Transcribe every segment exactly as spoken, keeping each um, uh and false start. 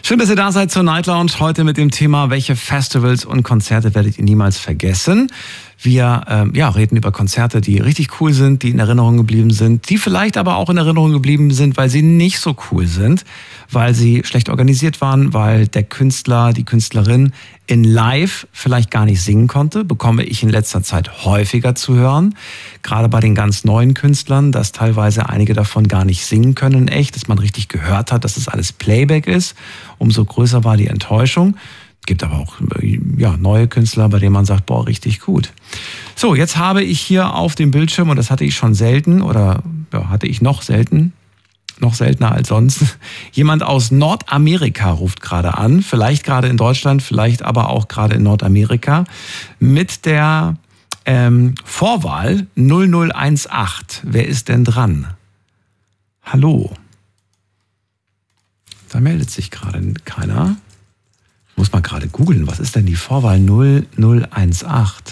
Schön, dass ihr da seid zur Night Lounge. Heute mit dem Thema, welche Festivals und Konzerte werdet ihr niemals vergessen? Wir ähm, ja, reden über Konzerte, die richtig cool sind, die in Erinnerung geblieben sind, die vielleicht aber auch in Erinnerung geblieben sind, weil sie nicht so cool sind, weil sie schlecht organisiert waren, weil der Künstler, die Künstlerin in Live vielleicht gar nicht singen konnte, bekomme ich in letzter Zeit häufiger zu hören. Gerade bei den ganz neuen Künstlern, dass teilweise einige davon gar nicht singen können, echt, dass man richtig gehört hat, dass es alles Playback ist. Umso größer war die Enttäuschung. Es gibt aber auch ja, neue Künstler, bei denen man sagt, boah, richtig gut. So, jetzt habe ich hier auf dem Bildschirm, und das hatte ich schon selten, oder ja, hatte ich noch selten, noch seltener als sonst, jemand aus Nordamerika ruft gerade an, vielleicht gerade in Deutschland, vielleicht aber auch gerade in Nordamerika, mit der ähm, Vorwahl null null eins acht. Wer ist denn dran? Hallo? Da meldet sich gerade keiner. Muss man gerade googeln, was ist denn die Vorwahl null null eins acht?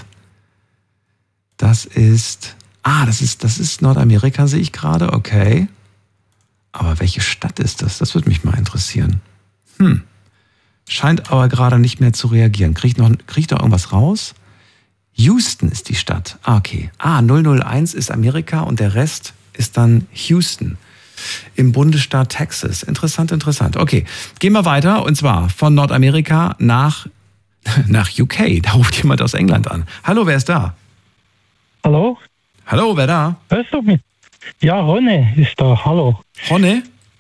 Das ist, ah, das ist, das ist Nordamerika, sehe ich gerade, okay. Aber welche Stadt ist das? Das würde mich mal interessieren. Hm, scheint aber gerade nicht mehr zu reagieren. Kriegt noch, kriegt noch irgendwas raus? Houston ist die Stadt. Ah, okay. Ah, null null eins ist Amerika und der Rest ist dann Houston. Im Bundesstaat Texas. Interessant, interessant. Okay, gehen wir weiter. Und zwar von Nordamerika nach, nach U K. Da ruft jemand aus England an. Hallo, wer ist da? Hallo? Hallo, wer da? Hörst du mich? Ja, René ist da. Hallo. René?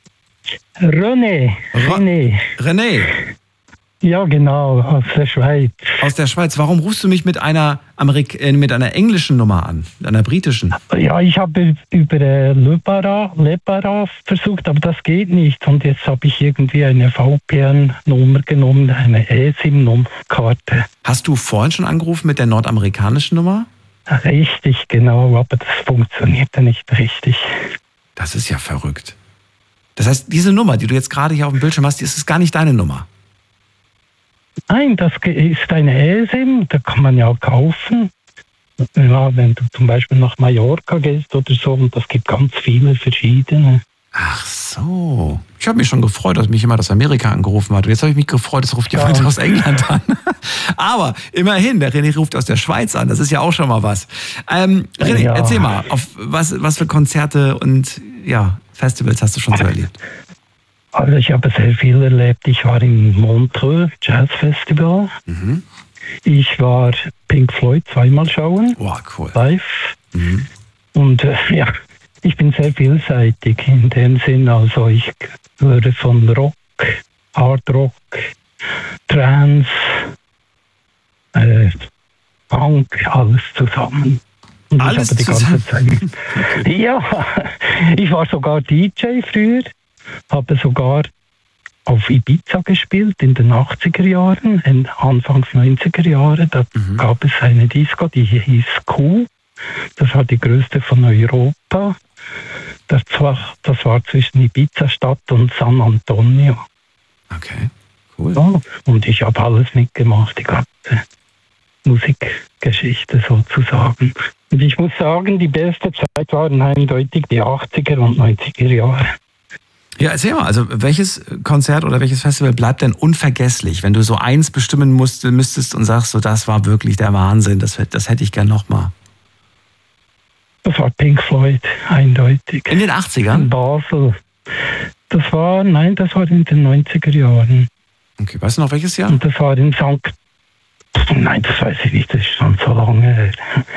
René. René. René. Ja, genau, aus der Schweiz. Aus der Schweiz. Warum rufst du mich mit einer, Amerik- äh, mit einer englischen Nummer an? Mit einer britischen? Ja, ich habe über äh, Lepara, Lepara versucht, aber das geht nicht. Und jetzt habe ich irgendwie eine V P N-Nummer genommen, eine E SIM-Karte. Hast du vorhin schon angerufen mit der nordamerikanischen Nummer? Richtig, genau, aber das funktionierte nicht richtig. Das ist ja verrückt. Das heißt, diese Nummer, die du jetzt gerade hier auf dem Bildschirm hast, das ist gar nicht deine Nummer? Nein, das ist eine E SIM, da kann man ja kaufen. Ja, wenn du zum Beispiel nach Mallorca gehst oder so, und das gibt ganz viele verschiedene. Ach so. Ich habe mich schon gefreut, dass mich jemand aus Amerika angerufen hat. Und jetzt habe ich mich gefreut, es ruft jemand ja. aus England an. Aber immerhin, der René ruft aus der Schweiz an. Das ist ja auch schon mal was. Ähm, René, ja. erzähl mal, auf was, was für Konzerte und ja, Festivals hast du schon so erlebt? Also ich habe sehr viel erlebt. Ich war im Montreux Jazz Festival. Mhm. Ich war Pink Floyd zweimal schauen. Wow, cool. Live. Mhm. Und äh, ja, ich bin sehr vielseitig in dem Sinn. Also ich höre von Rock, Hard Rock, Trance, äh, Punk, alles zusammen. Und alles ich habe die ganze Zeit. Okay. Ja, ich war sogar D J früher. Habe sogar auf Ibiza gespielt in den achtziger Jahren, Anfangs neunziger Jahre. Da mhm. gab es eine Disco, die hieß Q. Das war die größte von Europa. Das war, das war zwischen Ibiza-Stadt und San Antonio. Okay, cool. Ja, und ich habe alles mitgemacht, die ganze Musikgeschichte sozusagen. Und ich muss sagen, die beste Zeit waren eindeutig die achtziger und neunziger Jahre. Ja, erzähl mal, also welches Konzert oder welches Festival bleibt denn unvergesslich, wenn du so eins bestimmen musst, müsstest und sagst, so das war wirklich der Wahnsinn, das, das hätte ich gern nochmal? Das war Pink Floyd, eindeutig. In den achtzigern? In Basel. Das war, nein, das war in den neunziger Jahren. Okay, weißt du noch welches Jahr? Und das war in Sankt... Nein, das weiß ich nicht, das ist schon so lange her.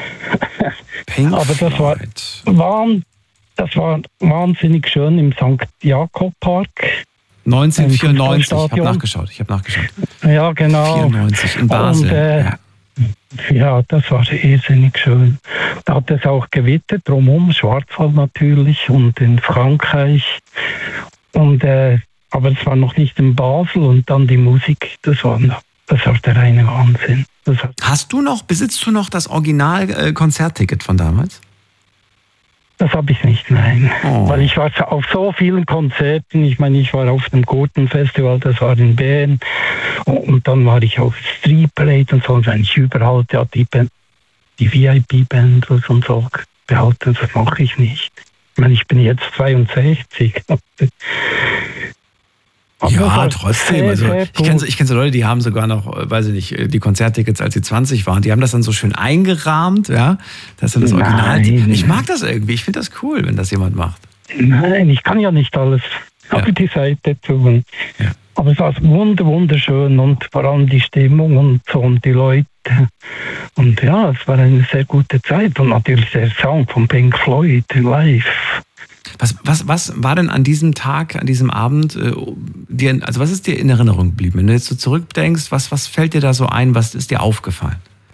Pink Aber das Floyd. war... war Das war wahnsinnig schön im Sankt Jakob Park. neunzehnhundertvierundneunzig, ich habe nachgeschaut, ich habe nachgeschaut. Ja, genau. vierundneunzig in Basel. Und, äh, ja. ja, das war irrsinnig schön. Da hat es auch gewittert, drumherum, Schwarzwald natürlich und in Frankreich. Und, äh, aber es war noch nicht in Basel und dann die Musik, das war, das war der reine Wahnsinn. Das war Hast du noch, besitzt du noch das Original-Konzertticket von damals? Das habe ich nicht, nein. Oh. Weil ich war auf so vielen Konzerten. Ich meine, ich war auf dem Gurten-Festival, das war in Bern. Und dann war ich auf Street Parade und so. Und eigentlich überall ja, die, die V I P-Band und so behalten. Das mache ich nicht. Ich meine, ich bin jetzt zweiundsechzig. Aber ja, Ja, trotzdem. Also ich kenne ich kenn so Leute, die haben sogar noch, weiß ich nicht, die Konzerttickets, als sie zwanzig waren, die haben das dann so schön eingerahmt, ja. Das ist dann das Original. Nein. Ich mag das irgendwie. Ich finde das cool, wenn das jemand macht. Nein, ich kann ja nicht alles auf ja. die Seite tun. Ja. Aber es war wunder, wunderschön und vor allem die Stimmung und so und die Leute. Und ja, es war eine sehr gute Zeit und natürlich der Song von Pink Floyd live. Was, was, was war denn an diesem Tag, an diesem Abend, äh, dir, also was ist dir in Erinnerung geblieben? Wenn du jetzt so zurückdenkst, was, was fällt dir da so ein, was ist dir aufgefallen?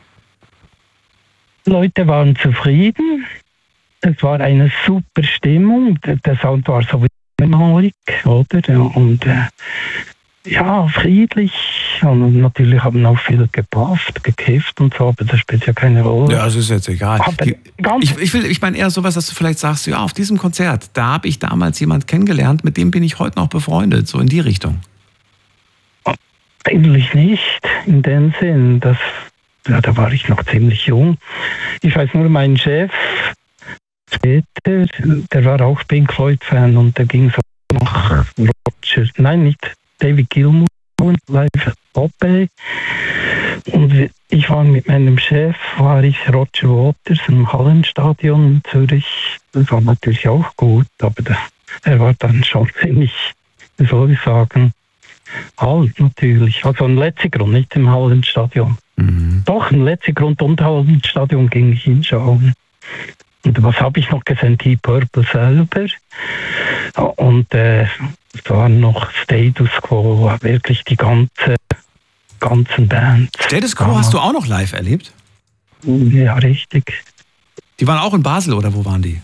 Die Leute waren zufrieden, es war eine super Stimmung, der Sound war so wie oder? Und äh, ja, friedlich. Und natürlich haben auch viele gepasst, gekifft und so, aber das spielt ja keine Rolle. Ja, das ist jetzt egal. Ich, ich, will, ich meine eher sowas, dass du vielleicht sagst, ja, auf diesem Konzert, da habe ich damals jemand kennengelernt, mit dem bin ich heute noch befreundet, so in die Richtung. Eigentlich nicht, in dem Sinn, dass, ja, da war ich noch ziemlich jung. Ich weiß nur, mein Chef, später, der war auch Pink Floyd-Fan und der ging so nach Roger, nein, nicht David Gilmour, live Popeye. Und ich war mit meinem Chef, war ich Roger Waters im Hallenstadion in Zürich. Das war natürlich auch gut, aber der, er war dann schon ziemlich, wie soll ich sagen, alt natürlich. Also ein Letzigrund, nicht im Hallenstadion. Mhm. Doch, ein Letzigrund und Hallenstadion ging ich hinschauen. Und was habe ich noch gesehen? Deep Purple selber. Und äh, es waren noch Status Quo, wirklich die ganze, ganzen Bands. Status Quo hast du auch noch live erlebt? Ja, richtig. Die waren auch in Basel oder wo waren die?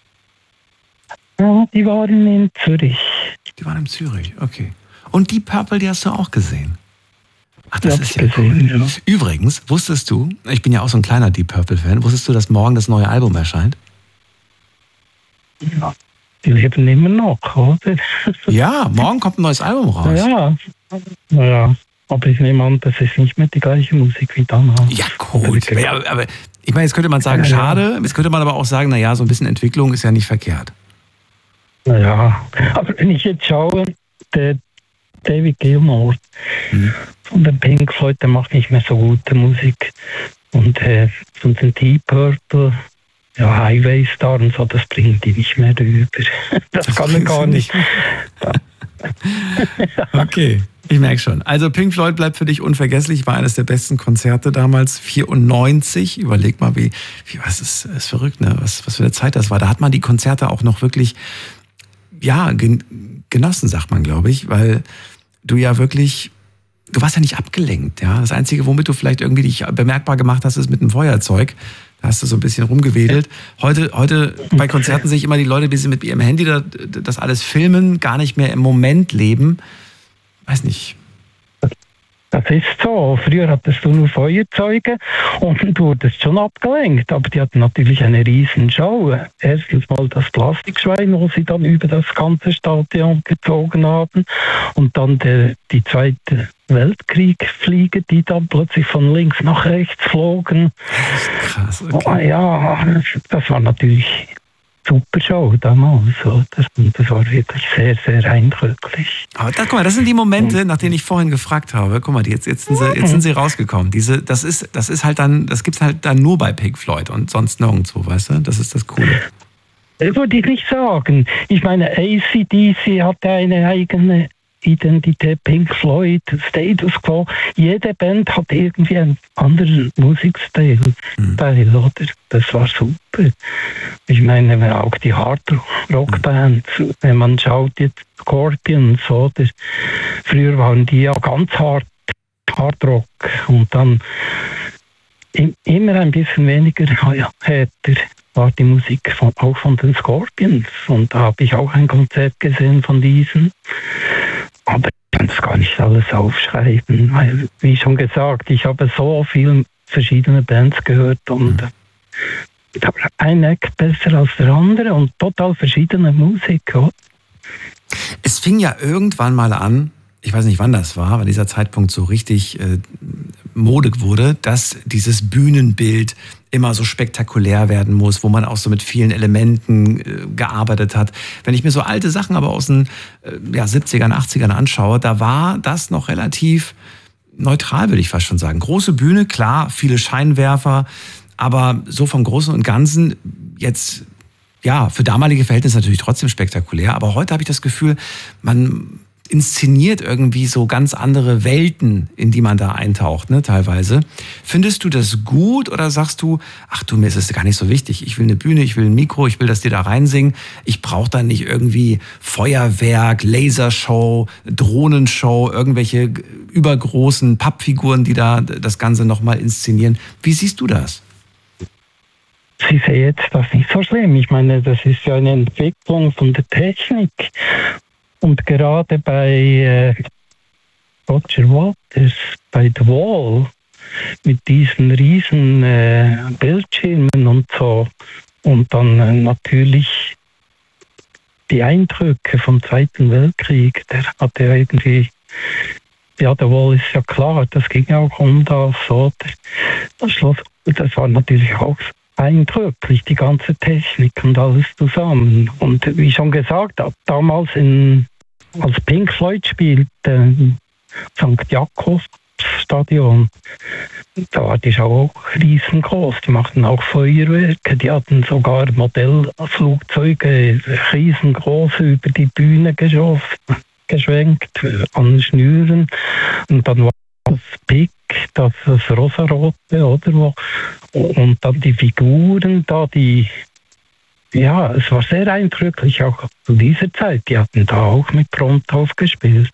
Ja, die waren in Zürich. Die waren in Zürich, okay. Und Deep Purple, die hast du auch gesehen? Ach, das ja, ist ja gesehen, cool. Ja. Übrigens, wusstest du, ich bin ja auch so ein kleiner Deep Purple-Fan, wusstest du, dass morgen das neue Album erscheint? Ja, die leben immer noch, oder? Ja, morgen kommt ein neues Album raus. Ja, ja. Aber ich nehme an, das ist nicht mehr die gleiche Musik wie damals. Ja, gut. Ja, aber ich meine, jetzt könnte man sagen, schade. Jetzt könnte man aber auch sagen, naja, so ein bisschen Entwicklung ist ja nicht verkehrt. Naja, aber wenn ich jetzt schaue, der David Gilmour hm. von den Pink Floyd, der macht nicht mehr so gute Musik. Und äh, von den Deep Purple, ja, Highway Star und so, das bringen die nicht mehr rüber. Das, das kann man gar nicht. Okay, ich merke schon. Also Pink Floyd bleibt für dich unvergesslich, war eines der besten Konzerte damals, vierundneunzig. Überleg mal, wie, wie was ist, ist verrückt, ne? Was, was für eine Zeit das war. Da hat man die Konzerte auch noch wirklich, ja, genossen, sagt man, glaube ich, weil du ja wirklich, du warst ja nicht abgelenkt, ja. Das Einzige, womit du vielleicht irgendwie dich bemerkbar gemacht hast, ist mit einem Feuerzeug. Da hast du so ein bisschen rumgewedelt. Heute, heute bei Konzerten sehe ich immer die Leute, die sie mit ihrem Handy da, das alles filmen, gar nicht mehr im Moment leben. Weiß nicht. Das ist so. Früher hattest du nur Feuerzeuge und du wurdest schon abgelenkt. Aber die hatten natürlich eine riesen Show. Erstens mal das Plastikschwein, wo sie dann über das ganze Stadion gezogen haben. Und dann der, die zweite Weltkriegflieger, die dann plötzlich von links nach rechts flogen. Das ist krass, okay. Oh, ja, das war natürlich super Show damals. Oder? Und das war wirklich sehr, sehr eindrücklich. Aber da, guck mal, das sind die Momente, nach denen ich vorhin gefragt habe. Guck mal, jetzt, jetzt, sind, sie, jetzt sind sie rausgekommen. Diese, das ist, das ist halt dann, das gibt's halt dann nur bei Pink Floyd und sonst nirgendwo, weißt du? Das ist das Coole. Das würde ich nicht sagen. Ich meine, A C D C hatte eine eigene Identität, Pink Floyd, Status Quo. Jede Band hat irgendwie einen anderen Musikstil, mhm. oder? Das war super. Ich meine, auch die Hard-Rock-Bands, wenn man schaut, jetzt Scorpions, oder? Früher waren die ja ganz hart, Hard-Rock und dann immer ein bisschen weniger härter war die Musik von, auch von den Scorpions. Und da habe ich auch ein Konzert gesehen von diesen. Aber ich kann es gar nicht alles aufschreiben, weil, wie schon gesagt, ich habe so viele verschiedene Bands gehört und mhm. ein Act besser als der andere und total verschiedene Musik. Oder? Es fing ja irgendwann mal an, ich weiß nicht wann das war, weil dieser Zeitpunkt so richtig äh, modig wurde, dass dieses Bühnenbild immer so spektakulär werden muss, wo man auch so mit vielen Elementen äh, gearbeitet hat. Wenn ich mir so alte Sachen aber aus den äh, ja, siebzigern, achtzigern anschaue, da war das noch relativ neutral, würde ich fast schon sagen. Große Bühne, klar, viele Scheinwerfer, aber so vom Großen und Ganzen jetzt, ja, für damalige Verhältnisse natürlich trotzdem spektakulär, aber heute habe ich das Gefühl, man inszeniert irgendwie so ganz andere Welten, in die man da eintaucht, ne, teilweise. Findest du das gut oder sagst du, ach du, mir ist es gar nicht so wichtig, ich will eine Bühne, ich will ein Mikro, ich will, dass die da reinsingen, ich brauche da nicht irgendwie Feuerwerk, Lasershow, Drohnenshow, irgendwelche übergroßen Pappfiguren, die da das Ganze nochmal inszenieren. Wie siehst du das? Ich sehe jetzt das nicht so schlimm. Ich meine, das ist ja eine Entwicklung von der Technik. Und gerade bei äh, Roger Waters, bei The Wall, mit diesen riesen äh, Bildschirmen und so, und dann äh, natürlich die Eindrücke vom Zweiten Weltkrieg, der hat ja irgendwie, ja, The Wall ist ja klar, das ging ja auch um das, oder? Das Schloss, das war natürlich auch eindrücklich, die ganze Technik und alles zusammen. Und wie schon gesagt, damals in, als Pink Floyd spielte im Sankt Jakobs Stadion, da war die Show auch riesengroß. Die machten auch Feuerwerke, die hatten sogar Modellflugzeuge riesengroß über die Bühne geschossen, geschwenkt an Schnüren. Und dann war das Pick, das, das Rosarote, oder wo, und dann die Figuren da, die, ja, es war sehr eindrücklich, auch zu dieser Zeit. Die hatten da auch mit Prompthof gespielt.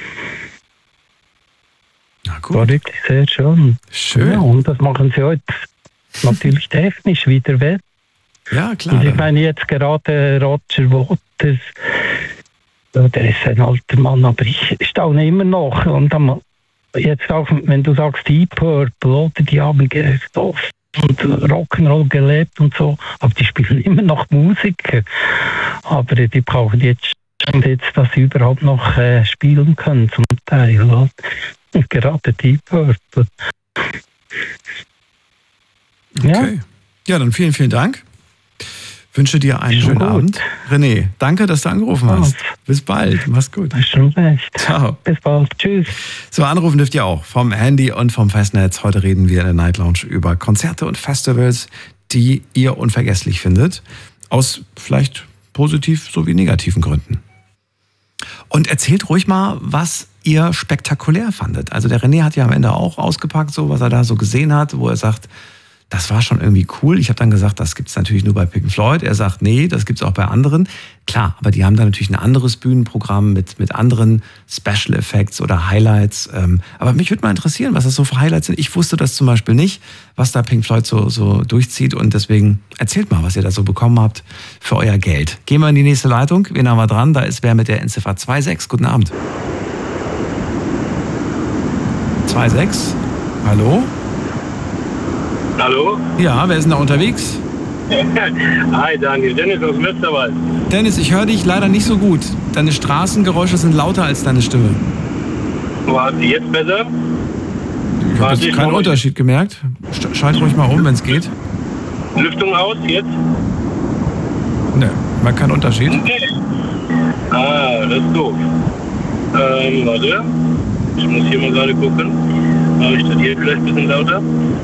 Na gut. War wirklich sehr schön. Schön. Ja, und das machen sie heute natürlich technisch wieder weg. Ja, klar. Und ich meine jetzt gerade Roger Waters, ja, der ist ein alter Mann, aber ich staune immer noch. Und dann, jetzt auch, wenn du sagst Deep Purple, oder, die haben oft und Rock'n'Roll gelebt und so, aber die spielen immer noch Musik. Aber die brauchen jetzt, jetzt dass sie überhaupt noch äh, spielen können zum Teil. Oder? Und gerade Deep Purple. Okay. Ja. Ja, dann vielen, vielen Dank. Wünsche dir einen schönen gut. Abend. René, danke, dass du angerufen hast. Bis bald. Mach's gut. Schon recht. Ciao. Bis bald. Tschüss. So, anrufen dürft ihr auch vom Handy und vom Festnetz. Heute reden wir in der Night Lounge über Konzerte und Festivals, die ihr unvergesslich findet. Aus vielleicht positiv sowie negativen Gründen. Und erzählt ruhig mal, was ihr spektakulär fandet. Also der René hat ja am Ende auch ausgepackt, so was er da so gesehen hat, wo er sagt, das war schon irgendwie cool. Ich habe dann gesagt, das gibt's natürlich nur bei Pink Floyd. Er sagt, nee, das gibt's auch bei anderen. Klar, aber die haben da natürlich ein anderes Bühnenprogramm mit, mit anderen Special Effects oder Highlights. Aber mich würde mal interessieren, was das so für Highlights sind. Ich wusste das zum Beispiel nicht, was da Pink Floyd so, so durchzieht. Und deswegen erzählt mal, was ihr da so bekommen habt für euer Geld. Gehen wir in die nächste Leitung. Wen haben wir dran? Da ist wer mit der Endziffer zwei sechs. Guten Abend. zwei sechs. Hallo? Hallo? Ja, wer ist denn da unterwegs? Hi Daniel, Dennis aus Westerwald. Dennis, ich höre dich leider nicht so gut. Deine Straßengeräusche sind lauter als deine Stimme. War sie jetzt besser? Ich habe jetzt keinen Unterschied gemerkt. Schalt ruhig mal um, wenn es geht. Lüftung aus jetzt? Ne, man keinen Unterschied. Nee. Ah, das ist doof. Ähm, warte. Ich muss hier mal gerade gucken. Habe ich das hier vielleicht ein bisschen lauter?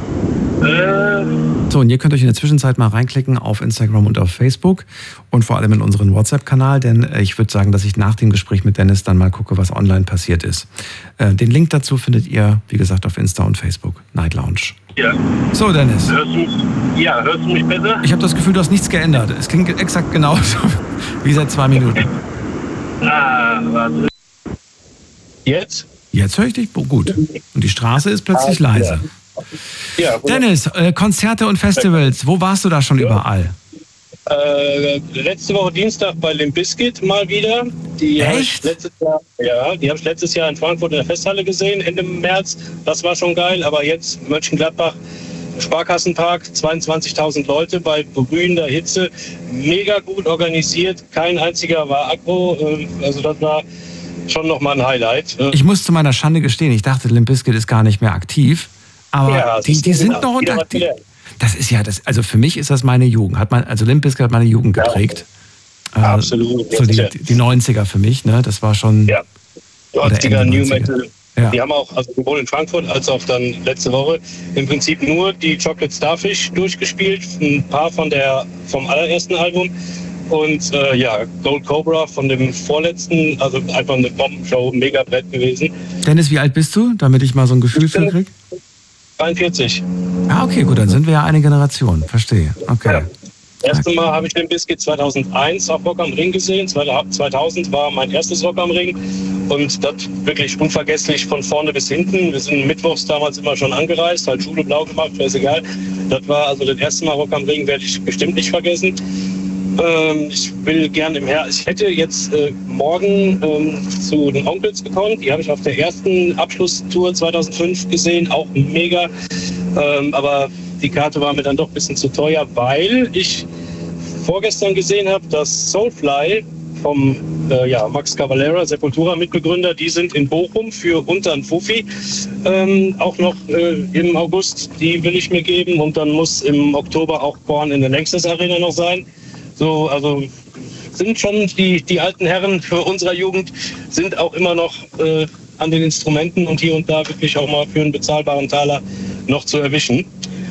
So, und ihr könnt euch in der Zwischenzeit mal reinklicken auf Instagram und auf Facebook und vor allem in unseren WhatsApp-Kanal, denn ich würde sagen, dass ich nach dem Gespräch mit Dennis dann mal gucke, was online passiert ist. Den Link dazu findet ihr, wie gesagt, auf Insta und Facebook. Night Lounge. Ja. So, Dennis. Hörst du mich? Ja, hörst du mich besser? Ich habe das Gefühl, du hast nichts geändert. Es klingt exakt genauso wie seit zwei Minuten. Ah, warte. Jetzt? Jetzt höre ich dich gut. Und die Straße ist plötzlich ah, leise. Ja. Ja, Dennis, äh, Konzerte und Festivals, wo warst du da schon ja. überall? Äh, letzte Woche Dienstag bei Limp Bizkit mal wieder. Die Echt? Letztes Jahr, ja, die habe ich letztes Jahr in Frankfurt in der Festhalle gesehen, Ende März. Das war schon geil, aber jetzt Mönchengladbach, Sparkassenpark, zweiundzwanzigtausend Leute bei brühender Hitze. Mega gut organisiert, kein einziger war aggro. Äh, also das war schon nochmal ein Highlight. Ich muss zu meiner Schande gestehen, ich dachte, Limp Bizkit ist gar nicht mehr aktiv. Aber ja, die, die sind noch unter, die, Das ist ja, das, also für mich ist das meine Jugend. Hat man, also Limp Bizkit hat meine Jugend geprägt. Ja, äh, absolut. So die, die neunziger für mich, ne? Das war schon. Ja. neunziger, New Metal. Ja. Die haben auch, also sowohl in Frankfurt als auch dann letzte Woche im Prinzip nur die Chocolate Starfish durchgespielt, ein paar von der vom allerersten Album und äh, ja, Gold Cobra von dem vorletzten, also einfach eine Bombenshow, mega Brett gewesen. Dennis, wie alt bist du, damit ich mal so ein Gefühl für kriege? dreiundvierzig. Ah, okay, gut, dann sind wir ja eine Generation, verstehe. Okay. Ja. Das erste Mal habe ich den Bizkit zweitausendeins auf Rock am Ring gesehen. zweitausend war mein erstes Rock am Ring. Und das wirklich unvergesslich von vorne bis hinten. Wir sind mittwochs damals immer schon angereist, halt Schule blau gemacht, ist egal. Das war also das erste Mal Rock am Ring, werde ich bestimmt nicht vergessen. Ähm, ich will gerne im Herbst, ich hätte jetzt äh, morgen ähm, zu den Onkels gekommen. Die habe ich auf der ersten Abschlusstour zweitausendfünf gesehen, auch mega. Ähm, aber die Karte war mir dann doch ein bisschen zu teuer, weil ich vorgestern gesehen habe, dass Soulfly vom äh, ja, Max Cavalera, Sepultura-Mitbegründer, die sind in Bochum für unter ein Fuffi. Ähm, auch noch äh, im August, die will ich mir geben. Und dann muss im Oktober auch Korn in der Längstes Arena noch sein. So, also sind schon die, die alten Herren für unserer Jugend, sind auch immer noch äh, an den Instrumenten und hier und da wirklich auch mal für einen bezahlbaren Taler noch zu erwischen.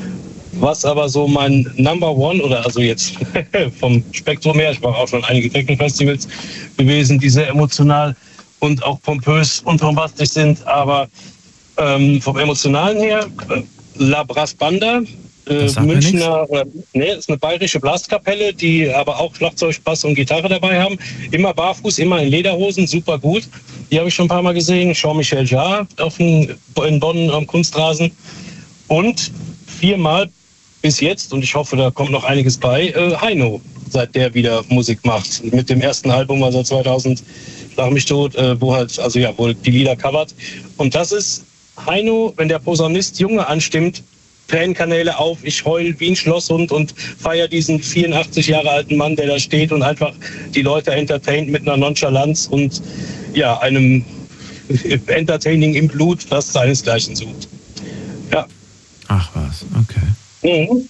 Was aber so mein Number One, oder also jetzt vom Spektrum her, ich war auch schon einige Techno-Festivals gewesen, die sehr emotional und auch pompös und bombastisch sind, aber ähm, vom Emotionalen her, äh, La Brass Banda, äh, Münchner, oder, nee, ist eine bayerische Blaskapelle, die aber auch Schlagzeug, Bass und Gitarre dabei haben. Immer barfuß, immer in Lederhosen, super gut. Die habe ich schon ein paar Mal gesehen. Jean-Michel Jarre auf den, in Bonn am Kunstrasen. Und viermal bis jetzt, und ich hoffe, da kommt noch einiges bei, äh, Heino, seit der wieder Musik macht. Mit dem ersten Album, also zweitausend, Schlag mich tot, äh, wo halt, also ja, wohl die Lieder covert. Und das ist Heino, wenn der Posaunist Junge anstimmt, Tränenkanäle auf, ich heul wie ein Schlosshund und feiere diesen vierundachtzig Jahre alten Mann, der da steht und einfach die Leute entertaint mit einer Nonchalanz und ja, einem Entertaining im Blut, das seinesgleichen sucht. Ja. Ach was, okay. Mhm.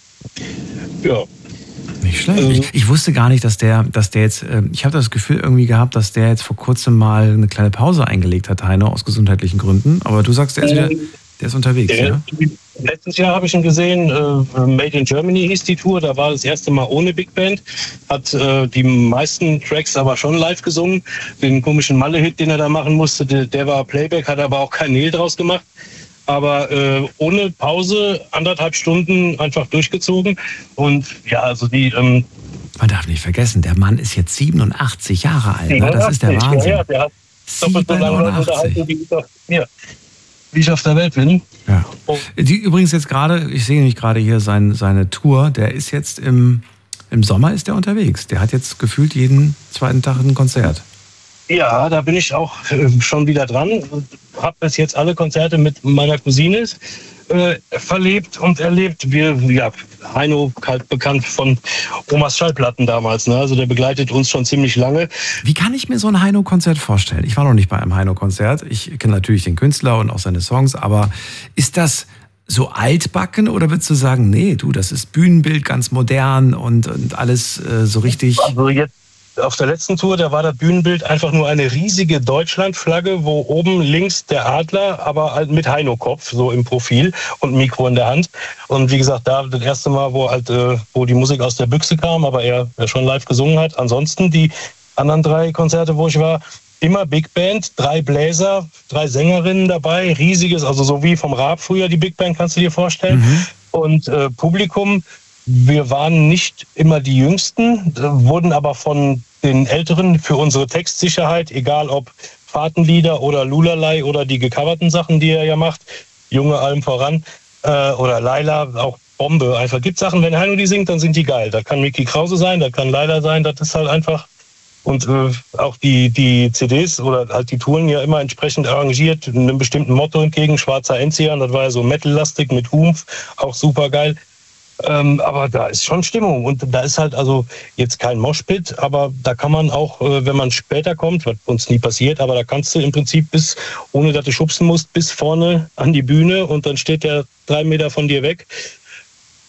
Ja. Nicht schlecht. Also, ich, ich wusste gar nicht, dass der, dass der jetzt, äh, ich habe das Gefühl irgendwie gehabt, dass der jetzt vor kurzem mal eine kleine Pause eingelegt hat, Heino, aus gesundheitlichen Gründen. Aber du sagst, der ist wieder, der ist unterwegs, der, ja? Letztes Jahr habe ich ihn gesehen, äh, Made in Germany hieß die Tour, da war das erste Mal ohne Big Band, hat äh, die meisten Tracks aber schon live gesungen. Den komischen Malle-Hit, den er da machen musste, der, der war Playback, hat aber auch kein Hehl draus gemacht. Aber äh, ohne Pause, anderthalb Stunden einfach durchgezogen. Und ja, also die... Ähm, Man darf nicht vergessen, der Mann ist jetzt siebenundachtzig Jahre alt. Ne? Das ist der Wahnsinn. Ja, der hat doppelt so lange Leute unterhalten, wie ich, auf, ja, wie ich auf der Welt bin. Ja. Die übrigens jetzt gerade, ich sehe nicht gerade hier sein, seine Tour, der ist jetzt im, im Sommer ist der unterwegs. Der hat jetzt gefühlt jeden zweiten Tag ein Konzert. Ja, da bin ich auch äh, schon wieder dran. Habe bis jetzt alle Konzerte mit meiner Cousine äh, verlebt und erlebt. Wir, ja, Heino, halt bekannt von Omas Schallplatten damals. Ne? Also der begleitet uns schon ziemlich lange. Wie kann ich mir so ein Heino-Konzert vorstellen? Ich war noch nicht bei einem Heino-Konzert. Ich kenne natürlich den Künstler und auch seine Songs, aber ist das so altbacken oder würdest du sagen, nee, du, das ist Bühnenbild ganz modern und, und alles äh, so richtig... Also jetzt auf der letzten Tour, da war das Bühnenbild einfach nur eine riesige Deutschlandflagge, wo oben links der Adler, aber halt mit Heino-Kopf, so im Profil und Mikro in der Hand. Und wie gesagt, da das erste Mal, wo halt, äh, wo die Musik aus der Büchse kam, aber er, er schon live gesungen hat. Ansonsten die anderen drei Konzerte, wo ich war, immer Big Band, drei Bläser, drei Sängerinnen dabei, riesiges, also so wie vom Raab früher die Big Band, kannst du dir vorstellen. Mhm. Und äh, Publikum. Wir waren nicht immer die Jüngsten, wurden aber von den Älteren für unsere Textsicherheit, egal ob Fahrtenlieder oder Lulalei oder die gecoverten Sachen, die er ja macht, Junge allem voran, äh, oder Laila, auch Bombe. Einfach gibt Sachen, wenn Heino die singt, dann sind die geil. Da kann Micky Krause sein, da kann Laila sein, das ist halt einfach. Und äh, auch die, die C Ds oder halt die Touren ja immer entsprechend arrangiert, einem bestimmten Motto entgegen, schwarzer Enzian, das war ja so metallastig mit Humph, auch super geil. Ähm, aber da ist schon Stimmung und da ist halt also jetzt kein Moshpit, aber da kann man auch, äh, wenn man später kommt, was uns nie passiert, aber da kannst du im Prinzip bis, ohne dass du schubsen musst, bis vorne an die Bühne und dann steht der drei Meter von dir weg.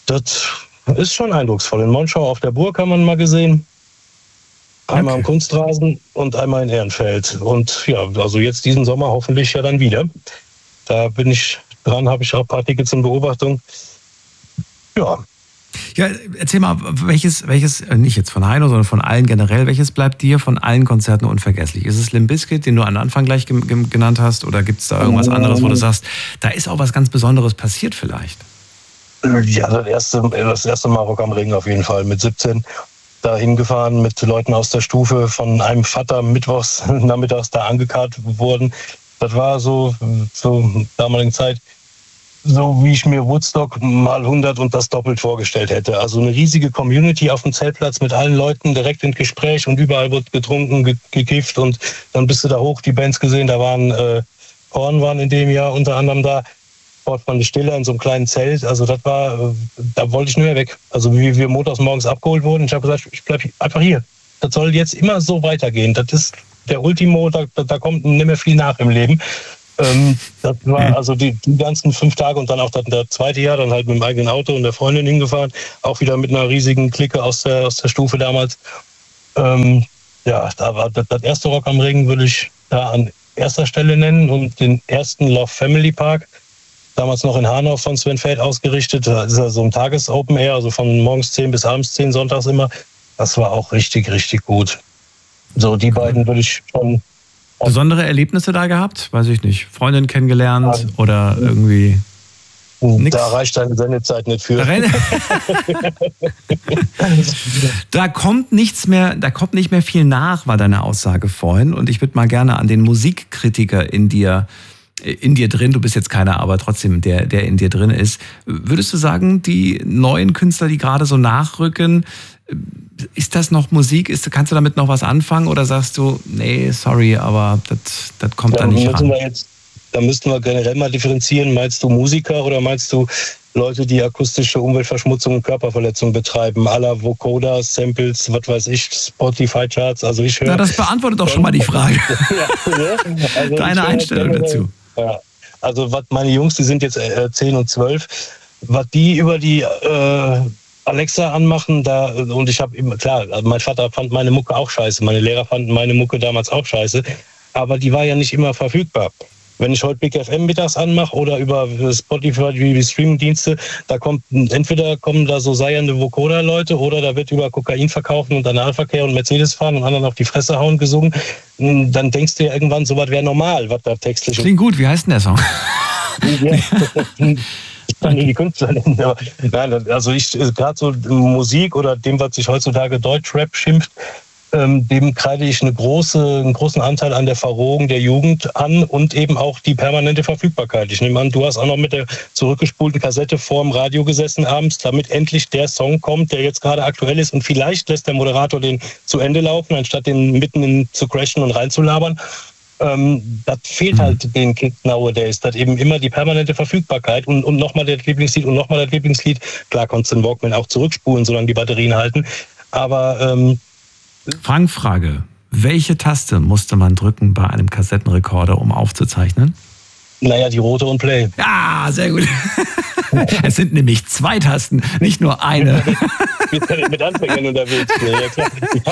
Das ist schon eindrucksvoll. In Monschau auf der Burg haben wir ihn mal gesehen. Einmal okay. am Kunstrasen und einmal in Ehrenfeld. Und ja, also jetzt diesen Sommer hoffentlich ja dann wieder. Da bin ich dran, habe ich auch ein paar Tickets in Beobachtung. Ja. Ja, erzähl mal, welches, welches, nicht jetzt von Heino, sondern von allen generell, welches bleibt dir von allen Konzerten unvergesslich? Ist es Limp Bizkit, den du am Anfang gleich ge- ge- genannt hast, oder gibt es da irgendwas anderes, wo du sagst, da ist auch was ganz Besonderes passiert vielleicht? Ja, das erste, das erste Mal Rock am Ring auf jeden Fall mit siebzehn. Da hingefahren mit Leuten aus der Stufe, von einem Vater mittwochs nachmittags da angekarrt wurden. Das war so zur damaligen Zeit so, wie ich mir Woodstock mal hundert und das doppelt vorgestellt hätte. Also eine riesige Community auf dem Zeltplatz mit allen Leuten direkt in Gespräch und überall wird getrunken, ge- gekifft und dann bist du da hoch, die Bands gesehen, da waren äh, Korn waren in dem Jahr unter anderem da. Dort von der Stille in so einem kleinen Zelt. Also das war, da wollte ich nur mehr weg. Also wie wir montags morgens abgeholt wurden, ich habe gesagt, ich bleibe einfach hier. Das soll jetzt immer so weitergehen. Das ist der Ultimo, da, da kommt nicht mehr viel nach im Leben. Ähm, das war also die, die ganzen fünf Tage und dann auch das, das zweite Jahr, dann halt mit dem eigenen Auto und der Freundin hingefahren. Auch wieder mit einer riesigen Clique aus der, aus der Stufe damals. Ähm, ja, da war das, das erste Rock am Ring, würde ich da an erster Stelle nennen und den ersten Love Family Park. Damals noch in Hanau von Sven Feld ausgerichtet. Da ist ja so ein Tages-Open Air, also von morgens zehn bis abends zehn, sonntags immer. Das war auch richtig, richtig gut. So, die beiden würde ich schon... Besondere Erlebnisse da gehabt? Weiß ich nicht. Freundin kennengelernt ja. oder irgendwie... Nix. Da reicht deine Sendezeit nicht für. Da kommt nichts mehr, da kommt nicht mehr viel nach, war deine Aussage vorhin. Und ich würde mal gerne an den Musikkritiker in dir... in dir drin, du bist jetzt keiner, aber trotzdem der, der in dir drin ist. Würdest du sagen, die neuen Künstler, die gerade so nachrücken, ist das noch Musik? Ist, kannst du damit noch was anfangen oder sagst du, nee, sorry, aber das, das kommt da nicht ran? Wir jetzt, da müssten wir generell mal differenzieren. Meinst du Musiker oder meinst du Leute, die akustische Umweltverschmutzung und Körperverletzung betreiben, à la Vocoder, Samples, was weiß ich, Spotify-Charts? Also ich höre. Na, das beantwortet doch schon mal die Frage. Ja, also deine Einstellung höre, dazu. Ja, also was meine Jungs, die sind jetzt äh, zehn und zwölf, was die über die äh, Alexa anmachen, da und ich habe immer, klar, also mein Vater fand meine Mucke auch scheiße, meine Lehrer fanden meine Mucke damals auch scheiße, aber die war ja nicht immer verfügbar. Wenn ich heute Big F M mittags anmache oder über Spotify, die Streamingdienste, da kommt entweder kommen da so seiernde Vocoder-Leute oder da wird über Kokain verkaufen und Analverkehr und Mercedes fahren und anderen auf die Fresse hauen gesungen. Dann denkst du ja irgendwann, sowas wäre normal, was da textlich... Klingt gut, wie heißt denn der Song? Ja, ich kann nie die Künstler nennen, aber nein, also ich, gerade so Musik oder dem, was sich heutzutage Deutschrap schimpft, Ähm, dem kreide ich eine große, einen großen Anteil an der Verrohung der Jugend an und eben auch die permanente Verfügbarkeit. Ich nehme an, du hast auch noch mit der zurückgespulten Kassette vorm Radio gesessen abends, damit endlich der Song kommt, der jetzt gerade aktuell ist und vielleicht lässt der Moderator den zu Ende laufen, anstatt den mitten in, zu crashen und reinzulabern. Ähm, das fehlt halt den Kids nowadays, dass eben immer die permanente Verfügbarkeit und, und nochmal das Lieblingslied und nochmal das Lieblingslied. Klar konntest du den Walkman auch zurückspulen, solange die Batterien halten, aber ähm, Fangfrage. Welche Taste musste man drücken bei einem Kassettenrekorder, um aufzuzeichnen? Naja, die rote und Play. Ja, sehr gut. Es sind nämlich zwei Tasten, nicht nur eine. Mit Anfängern unterwegs. Ja, klar.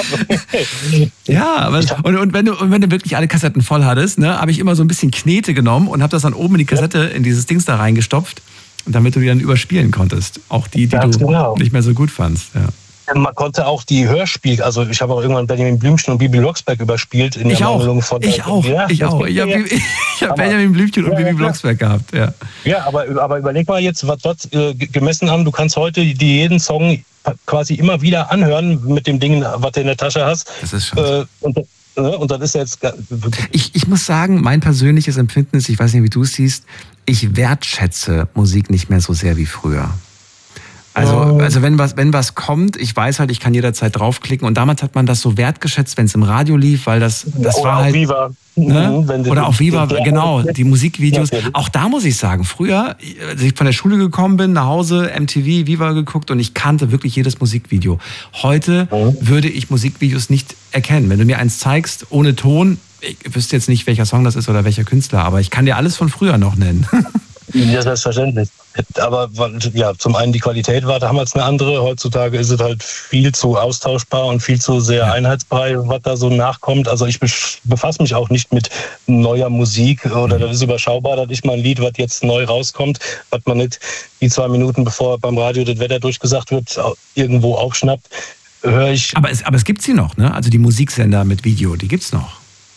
Ja, aber und, und, wenn du, und wenn du wirklich alle Kassetten voll hattest, ne, habe ich immer so ein bisschen Knete genommen und habe das dann oben in die Kassette, in dieses Dings da reingestopft, damit du die dann überspielen konntest. Auch die, die Ganz du genau. nicht mehr so gut fandst. Ja. Man konnte auch die Hörspiele, also ich habe auch irgendwann Benjamin Blümchen und Bibi Blocksberg überspielt. In ich, der auch. Von ich auch, ja, ich auch. Ich habe hab Benjamin Blümchen und ja, Bibi Blocksberg gehabt. Ja, ja aber, aber überleg mal jetzt, was was äh, gemessen an, du kannst heute die, jeden Song quasi immer wieder anhören mit dem Ding, was du in der Tasche hast. Das ist schon äh, und, und das ist jetzt... Ich, ich muss sagen, mein persönliches Empfinden ist, ich weiß nicht, wie du es siehst, ich wertschätze Musik nicht mehr so sehr wie früher. Also, also wenn was, wenn was kommt, ich weiß halt, ich kann jederzeit draufklicken und damals hat man das so wertgeschätzt, wenn es im Radio lief, weil das, das Oder war auf halt... Viva. Ne? Oder auf Viva, genau, die Musikvideos. Auch da muss ich sagen, früher, als ich von der Schule gekommen bin, nach Hause, M T V, Viva geguckt und ich kannte wirklich jedes Musikvideo. Heute mhm. würde ich Musikvideos nicht erkennen. Wenn du mir eins zeigst, ohne Ton, ich wüsste jetzt nicht, welcher Song das ist oder welcher Künstler, aber ich kann dir alles von früher noch nennen. Ja, selbstverständlich. Aber ja, zum einen die Qualität war damals eine andere. Heutzutage ist es halt viel zu austauschbar und viel zu sehr einheitsbrei, was da so nachkommt. Also ich befasse mich auch nicht mit neuer Musik oder das ist überschaubar. Das ist mal ein Lied, was jetzt neu rauskommt, was man nicht die zwei Minuten, bevor beim Radio das Wetter durchgesagt wird, irgendwo aufschnappt, höre ich. Aber es, aber es gibt sie noch, ne? Also die Musiksender mit Video, die gibt's noch.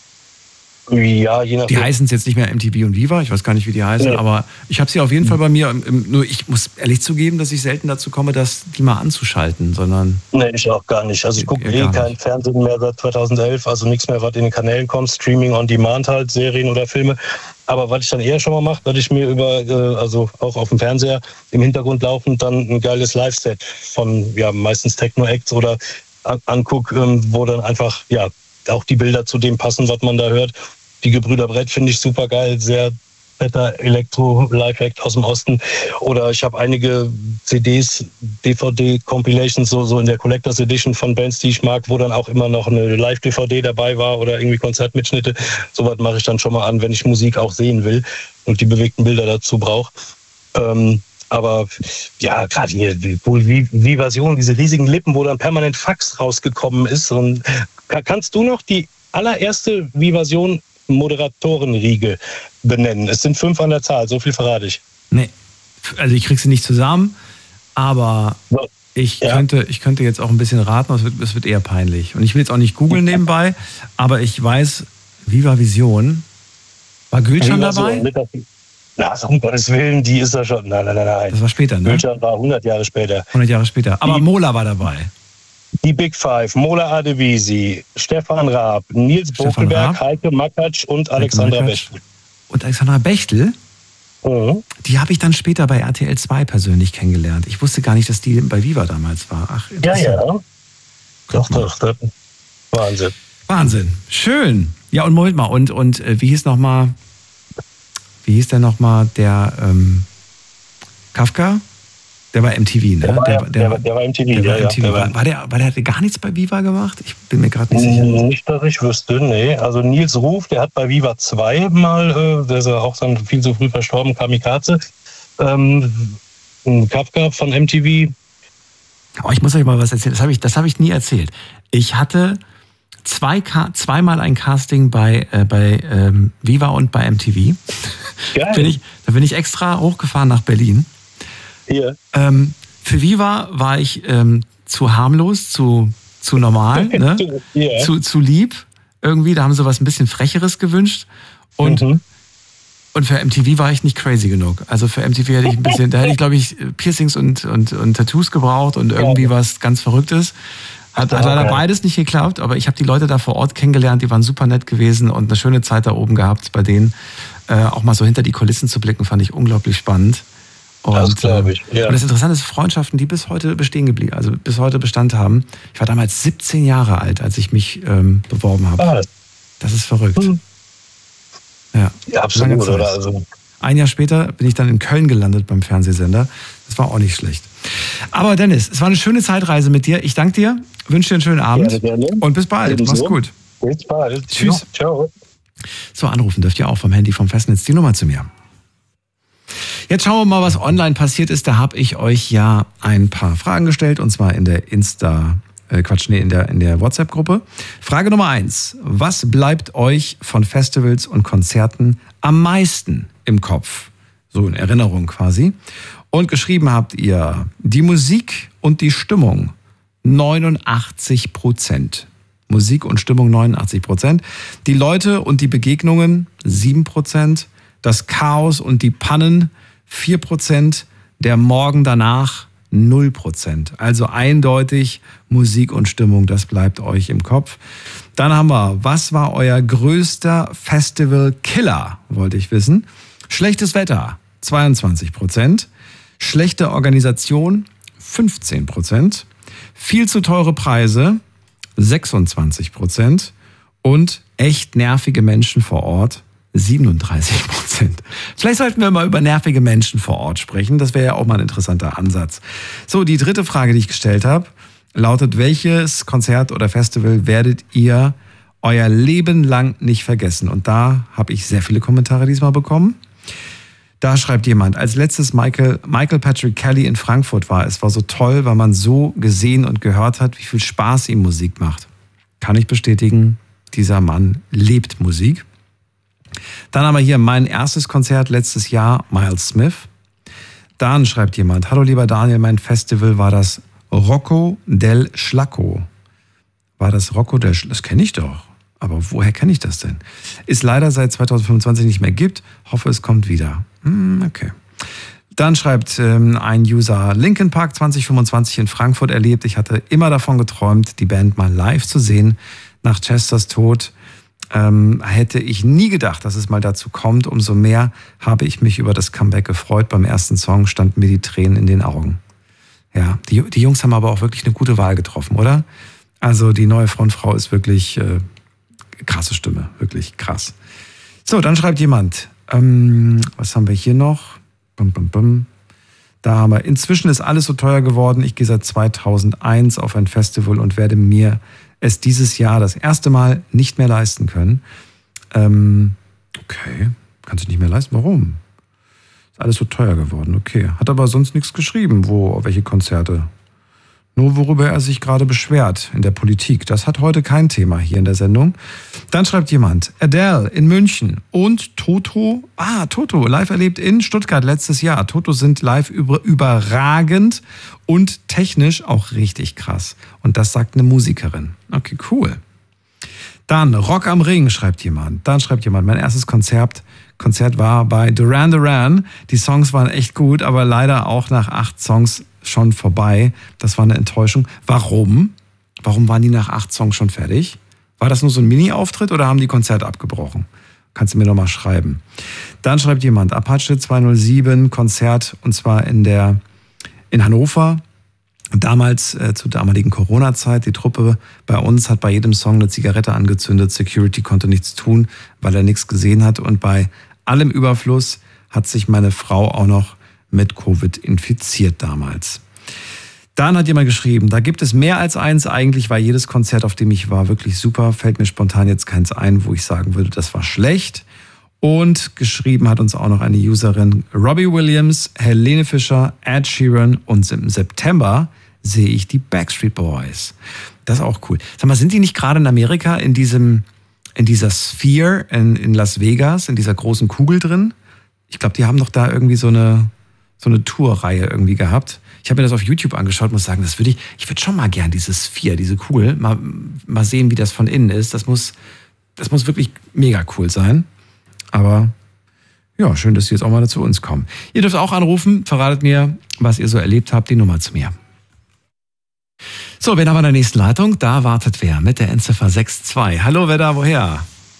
Ja, je nachdem. Die heißen es jetzt nicht mehr M T V und Viva, ich weiß gar nicht, wie die heißen, ja. aber ich habe sie auf jeden Fall bei mir. Nur ich muss ehrlich zugeben, dass ich selten dazu komme, das die mal anzuschalten, sondern... Nee, ich auch gar nicht. Also ich gucke eh kein Fernsehen mehr seit zweitausendelf, also nichts mehr, was in den Kanälen kommt, Streaming on Demand halt, Serien oder Filme. Aber was ich dann eher schon mal mache, dass ich mir über, also auch auf dem Fernseher im Hintergrund laufend dann ein geiles Live-Set von ja meistens Techno-Acts oder angucke, wo dann einfach ja auch die Bilder zu dem passen, was man da hört. Die Gebrüder Brett finde ich super geil, sehr fetter Elektro-Live-Act aus dem Osten. Oder ich habe einige C Ds, D V D-Compilations, so, so in der Collectors Edition von Bands, die ich mag, wo dann auch immer noch eine Live-D V D dabei war oder irgendwie Konzertmitschnitte. Sowas mache ich dann schon mal an, wenn ich Musik auch sehen will und die bewegten Bilder dazu brauche. Ähm, aber ja, gerade hier, wie, wie Version, diese riesigen Lippen, wo dann permanent Fax rausgekommen ist. Und kannst du noch die allererste Vivasion Moderatorenriege benennen? Es sind fünf an der Zahl, so viel verrate ich. Nee, also ich krieg sie nicht zusammen, aber ich, ja. könnte, ich könnte jetzt auch ein bisschen raten, es wird, es wird eher peinlich. Und ich will jetzt auch nicht googeln nebenbei, aber ich weiß, Viva Vision, war Gülcan dabei? Na, also um Gottes Willen, die ist ja schon, nein, nein, nein, nein. Das war später, ne? Gülcan war hundert Jahre später. hundert Jahre später, aber die, Mola war dabei. Die Big Five, Mola Adebisi, Stefan Raab, Nils Bokelberg, Heike Makatsch und Alexandra Bechtel. Und Alexandra Bechtel, mhm. die habe ich dann später bei R T L zwei persönlich kennengelernt. Ich wusste gar nicht, dass die bei Viva damals war. Ach, ja, ja. Doch, doch, doch. Wahnsinn. Wahnsinn. Schön. Ja, und Moment mal, und, und äh, wie hieß nochmal, wie hieß der nochmal, der ähm, Kafka? Der war M T V, ne? Der war, der, der, der, der war M T V, der ja. War, M T V. Ja, war, war, der, war der gar nichts bei Viva gemacht? Ich bin mir gerade nicht sicher. Nicht, dass ich wüsste, nee. Also Nils Ruf, der hat bei Viva zwei mal, äh, der ist ja auch dann viel zu früh verstorben, Kamikaze. Ähm, Kafka von M T V. Oh, ich muss euch mal was erzählen. Das habe ich, das hab ich nie erzählt. Ich hatte zwei, zweimal ein Casting bei, äh, bei ähm, Viva und bei M T V. Geil. Bin ich, da bin ich extra hochgefahren nach Berlin. Hier. Ähm, für Viva war ich ähm, zu harmlos, zu, zu normal, ne? Yeah. zu, zu lieb. Irgendwie, da haben sie was ein bisschen Frecheres gewünscht. Und, mhm. und für M T V war ich nicht crazy genug. Also für M T V hätte ich ein bisschen, da hätte ich, glaube ich, Piercings und, und, und Tattoos gebraucht und irgendwie ja. was ganz Verrücktes. Hat, hat leider beides nicht geklappt, aber ich habe die Leute da vor Ort kennengelernt, die waren super nett gewesen und eine schöne Zeit da oben gehabt bei denen. Äh, auch mal so hinter die Kulissen zu blicken, fand ich unglaublich spannend. Und, das glaube ich, ja. Und das Interessante ist, Freundschaften, die bis heute bestehen geblieben, also bis heute Bestand haben. Ich war damals siebzehn Jahre alt, als ich mich ähm, beworben habe. Ah. Das ist verrückt. Hm. Ja, ja, absolut, oder? Also. Ein Jahr später bin ich dann in Köln gelandet beim Fernsehsender. Das war auch nicht schlecht. Aber Dennis, es war eine schöne Zeitreise mit dir. Ich danke dir, wünsche dir einen schönen Abend gerne, gerne. Und bis bald. Mach's gut. Bis bald. Tschüss. Ciao. So, anrufen dürft ihr auch vom Handy vom Festnetz die Nummer zu mir. Jetzt schauen wir mal, was online passiert ist. Da habe ich euch ja ein paar Fragen gestellt, und zwar in der Insta, äh Quatsch, nee, in der, in der WhatsApp-Gruppe. Frage Nummer eins. Was bleibt euch von Festivals und Konzerten am meisten im Kopf? So in Erinnerung quasi. Und geschrieben habt ihr die Musik und die Stimmung neunundachtzig Prozent. Musik und Stimmung neunundachtzig Prozent. Die Leute und die Begegnungen sieben Prozent. Das Chaos und die Pannen vier Prozent, der Morgen danach null Prozent. Also eindeutig Musik und Stimmung, das bleibt euch im Kopf. Dann haben wir, was war euer größter Festival-Killer, wollte ich wissen. Schlechtes Wetter, zweiundzwanzig Prozent. Schlechte Organisation, fünfzehn Prozent. Viel zu teure Preise, sechsundzwanzig Prozent. Und echt nervige Menschen vor Ort, siebenunddreißig Prozent. Vielleicht sollten wir mal über nervige Menschen vor Ort sprechen. Das wäre ja auch mal ein interessanter Ansatz. So, die dritte Frage, die ich gestellt habe, lautet, welches Konzert oder Festival werdet ihr euer Leben lang nicht vergessen? Und da habe ich sehr viele Kommentare diesmal bekommen. Da schreibt jemand, als letztes Michael, Michael Patrick Kelly in Frankfurt war, es war so toll, weil man so gesehen und gehört hat, wie viel Spaß ihm Musik macht. Kann ich bestätigen, dieser Mann lebt Musik. Dann haben wir hier mein erstes Konzert letztes Jahr, Miles Smith. Dann schreibt jemand, hallo lieber Daniel, mein Festival war das Rocco del Schlacco. War das Rocco del Schlacco? Das kenne ich doch. Aber woher kenne ich das denn? Ist leider seit zwanzig fünfundzwanzig nicht mehr gibt. Hoffe, es kommt wieder. Hm, okay. Dann schreibt ähm, ein User, Linkin Park zwanzig fünfundzwanzig in Frankfurt erlebt. Ich hatte immer davon geträumt, die Band mal live zu sehen. Nach Chesters Tod ähm, hätte ich nie gedacht, dass es mal dazu kommt. Umso mehr habe ich mich über das Comeback gefreut. Beim ersten Song standen mir die Tränen in den Augen. Ja, die, die Jungs haben aber auch wirklich eine gute Wahl getroffen, oder? Also die neue Frontfrau ist wirklich äh, krasse Stimme, wirklich krass. So, dann schreibt jemand, ähm, was haben wir hier noch? Bum, bum, bum. Da haben wir, inzwischen ist alles so teuer geworden. Ich gehe seit zweitausendeins auf ein Festival und werde mir es dieses Jahr das erste Mal nicht mehr leisten können. Ähm, okay, kannst du nicht mehr leisten? Warum? Ist alles so teuer geworden, okay. Hat aber sonst nichts geschrieben, wo, welche Konzerte. Nur worüber er sich gerade beschwert in der Politik. Das hat heute kein Thema hier in der Sendung. Dann schreibt jemand, Adele in München und Toto, ah, Toto, live erlebt in Stuttgart letztes Jahr. Toto sind live über, überragend und technisch auch richtig krass. Und das sagt eine Musikerin. Okay, cool. Dann Rock am Ring, schreibt jemand. Dann schreibt jemand, mein erstes Konzert, Konzert war bei Duran Duran. Die Songs waren echt gut, aber leider auch nach acht Songs schon vorbei. Das war eine Enttäuschung. Warum? Warum waren die nach acht Songs schon fertig? War das nur so ein Mini-Auftritt oder haben die Konzerte abgebrochen? Kannst du mir doch mal schreiben. Dann schreibt jemand, Apache zweihundertsieben, Konzert, und zwar in der in Hannover. Damals, äh, zur damaligen Corona-Zeit, die Truppe bei uns hat bei jedem Song eine Zigarette angezündet. Security konnte nichts tun, weil er nichts gesehen hat. Und bei allem Überfluss hat sich meine Frau auch noch mit Covid infiziert damals. Dann hat jemand geschrieben, da gibt es mehr als eins. Eigentlich war jedes Konzert, auf dem ich war, wirklich super. Fällt mir spontan jetzt keins ein, wo ich sagen würde, das war schlecht. Und geschrieben hat uns auch noch eine Userin, Robbie Williams, Helene Fischer, Ed Sheeran, und im September sehe ich die Backstreet Boys. Das ist auch cool. Sag mal, sind die nicht gerade in Amerika in diesem, in dieser Sphere in, in Las Vegas, in dieser großen Kugel drin? Ich glaube, die haben doch da irgendwie so eine so eine Tourreihe irgendwie gehabt. Ich habe mir das auf YouTube angeschaut, muss sagen, das würde ich, ich würde schon mal gern dieses Sphere, diese Kugel, mal, mal sehen, wie das von innen ist. Das muss, das muss wirklich mega cool sein. Aber ja, schön, dass Sie jetzt auch mal zu uns kommen. Ihr dürft auch anrufen, verratet mir, was ihr so erlebt habt, die Nummer zu mir. So, wen haben wir in der nächsten Leitung? Da wartet wer mit der Endziffer sechs zwei. Hallo, wer da, woher?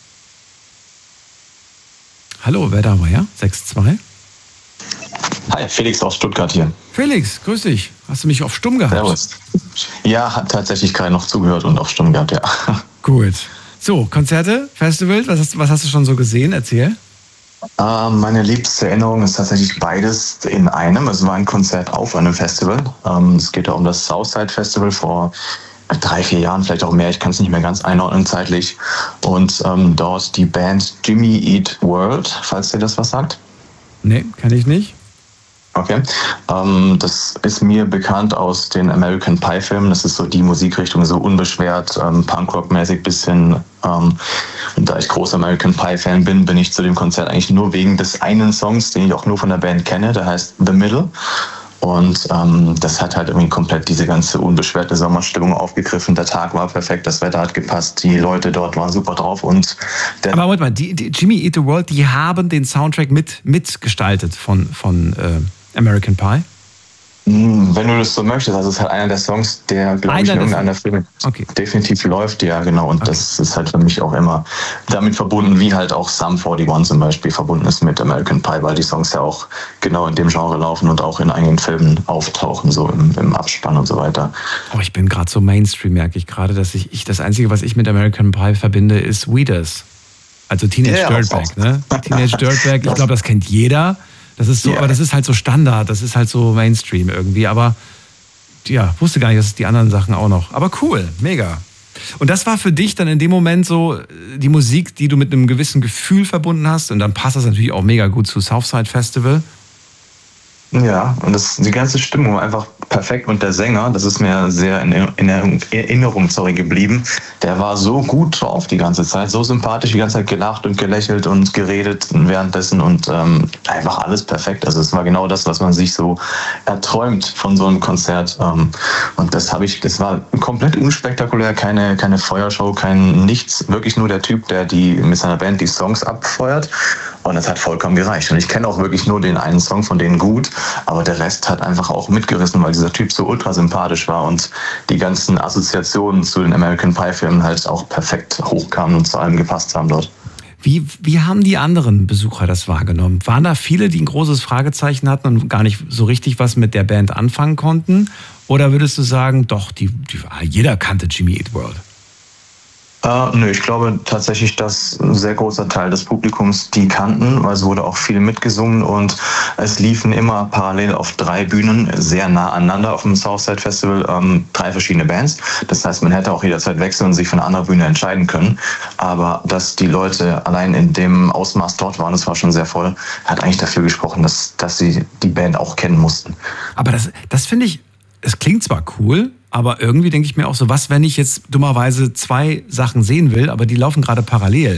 Hallo, wer da, woher? sechs zwei? Hi, Felix aus Stuttgart hier. Felix, grüß dich. Hast du mich auf Stumm gehabt? Servus. Ja, hat tatsächlich gerade noch zugehört und auf Stumm gehabt, ja. Gut. So, Konzerte, Festivals, was hast, was hast du schon so gesehen? Erzähl. Äh, meine liebste Erinnerung ist tatsächlich beides in einem. Es war ein Konzert auf einem Festival. Ähm, es geht ja um das Southside Festival vor drei, vier Jahren, vielleicht auch mehr. Ich kann es nicht mehr ganz einordnen zeitlich. Und ähm, dort die Band Jimmy Eat World, falls dir das was sagt. Nee, kann ich nicht. Okay. Ähm, das ist mir bekannt aus den American Pie Filmen. Das ist so die Musikrichtung, so unbeschwert, ähm, Punkrock-mäßig bisschen. Ähm, und da ich großer American Pie Fan bin, bin ich zu dem Konzert eigentlich nur wegen des einen Songs, den ich auch nur von der Band kenne. Der heißt The Middle. Und ähm, das hat halt irgendwie komplett diese ganze unbeschwerte Sommerstimmung aufgegriffen. Der Tag war perfekt, das Wetter hat gepasst, die Leute dort waren super drauf. Und der Aber warte mal, die, die Jimmy Eat the World, die haben den Soundtrack mit mitgestaltet von, von äh, American Pie? Wenn du das so möchtest, also es ist halt einer der Songs, der, glaube ich, in irgendeiner Film okay. definitiv läuft, ja, genau. Und okay. das ist halt für mich auch immer damit verbunden, wie halt auch Sum einundvierzig zum Beispiel verbunden ist mit American Pie, weil die Songs ja auch genau in dem Genre laufen und auch in einigen Filmen auftauchen, so im, im Abspann und so weiter. Oh, ich bin gerade so Mainstream, merke ich gerade, dass ich, ich, das Einzige, was ich mit American Pie verbinde, ist Weeders. Also Teenage ja, Dirtbag, ne? Teenage Dirtbag, ich glaube, das kennt jeder. Das ist so, yeah. aber das ist halt so Standard, das ist halt so Mainstream irgendwie, aber ja, wusste gar nicht, dass es die anderen Sachen auch noch. Aber cool, mega. Und das war für dich dann in dem Moment so die Musik, die du mit einem gewissen Gefühl verbunden hast. Und dann passt das natürlich auch mega gut zu Southside Festival. Ja, und das, die ganze Stimmung war einfach perfekt. Und der Sänger, das ist mir sehr in, in Erinnerung sorry, geblieben, der war so gut drauf die ganze Zeit, so sympathisch, die ganze Zeit gelacht und gelächelt und geredet währenddessen und ähm, einfach alles perfekt. Also es war genau das, was man sich so erträumt von so einem Konzert. Ähm, und das habe ich, das war komplett unspektakulär, keine, keine Feuershow, kein nichts, wirklich nur der Typ, der die mit seiner Band die Songs abfeuert. Und das hat vollkommen gereicht. Und ich kenne auch wirklich nur den einen Song von denen gut, aber der Rest hat einfach auch mitgerissen, weil dieser Typ so ultra sympathisch war und die ganzen Assoziationen zu den American Pie-Filmen halt auch perfekt hochkamen und zu allem gepasst haben dort. Wie, wie haben die anderen Besucher das wahrgenommen? Waren da viele, die ein großes Fragezeichen hatten und gar nicht so richtig was mit der Band anfangen konnten? Oder würdest du sagen, doch, die, die, jeder kannte Jimmy Eat World? Äh, nö, ich glaube tatsächlich, dass ein sehr großer Teil des Publikums die kannten, weil es wurde auch viel mitgesungen und es liefen immer parallel auf drei Bühnen sehr nah aneinander auf dem Southside Festival ähm, drei verschiedene Bands. Das heißt, man hätte auch jederzeit wechseln und sich für eine andere Bühne entscheiden können. Aber dass die Leute allein in dem Ausmaß dort waren, das war schon sehr voll, hat eigentlich dafür gesprochen, dass, dass sie die Band auch kennen mussten. Aber das, das finde ich, es klingt zwar cool, aber irgendwie denke ich mir auch so, was, wenn ich jetzt dummerweise zwei Sachen sehen will, aber die laufen gerade parallel?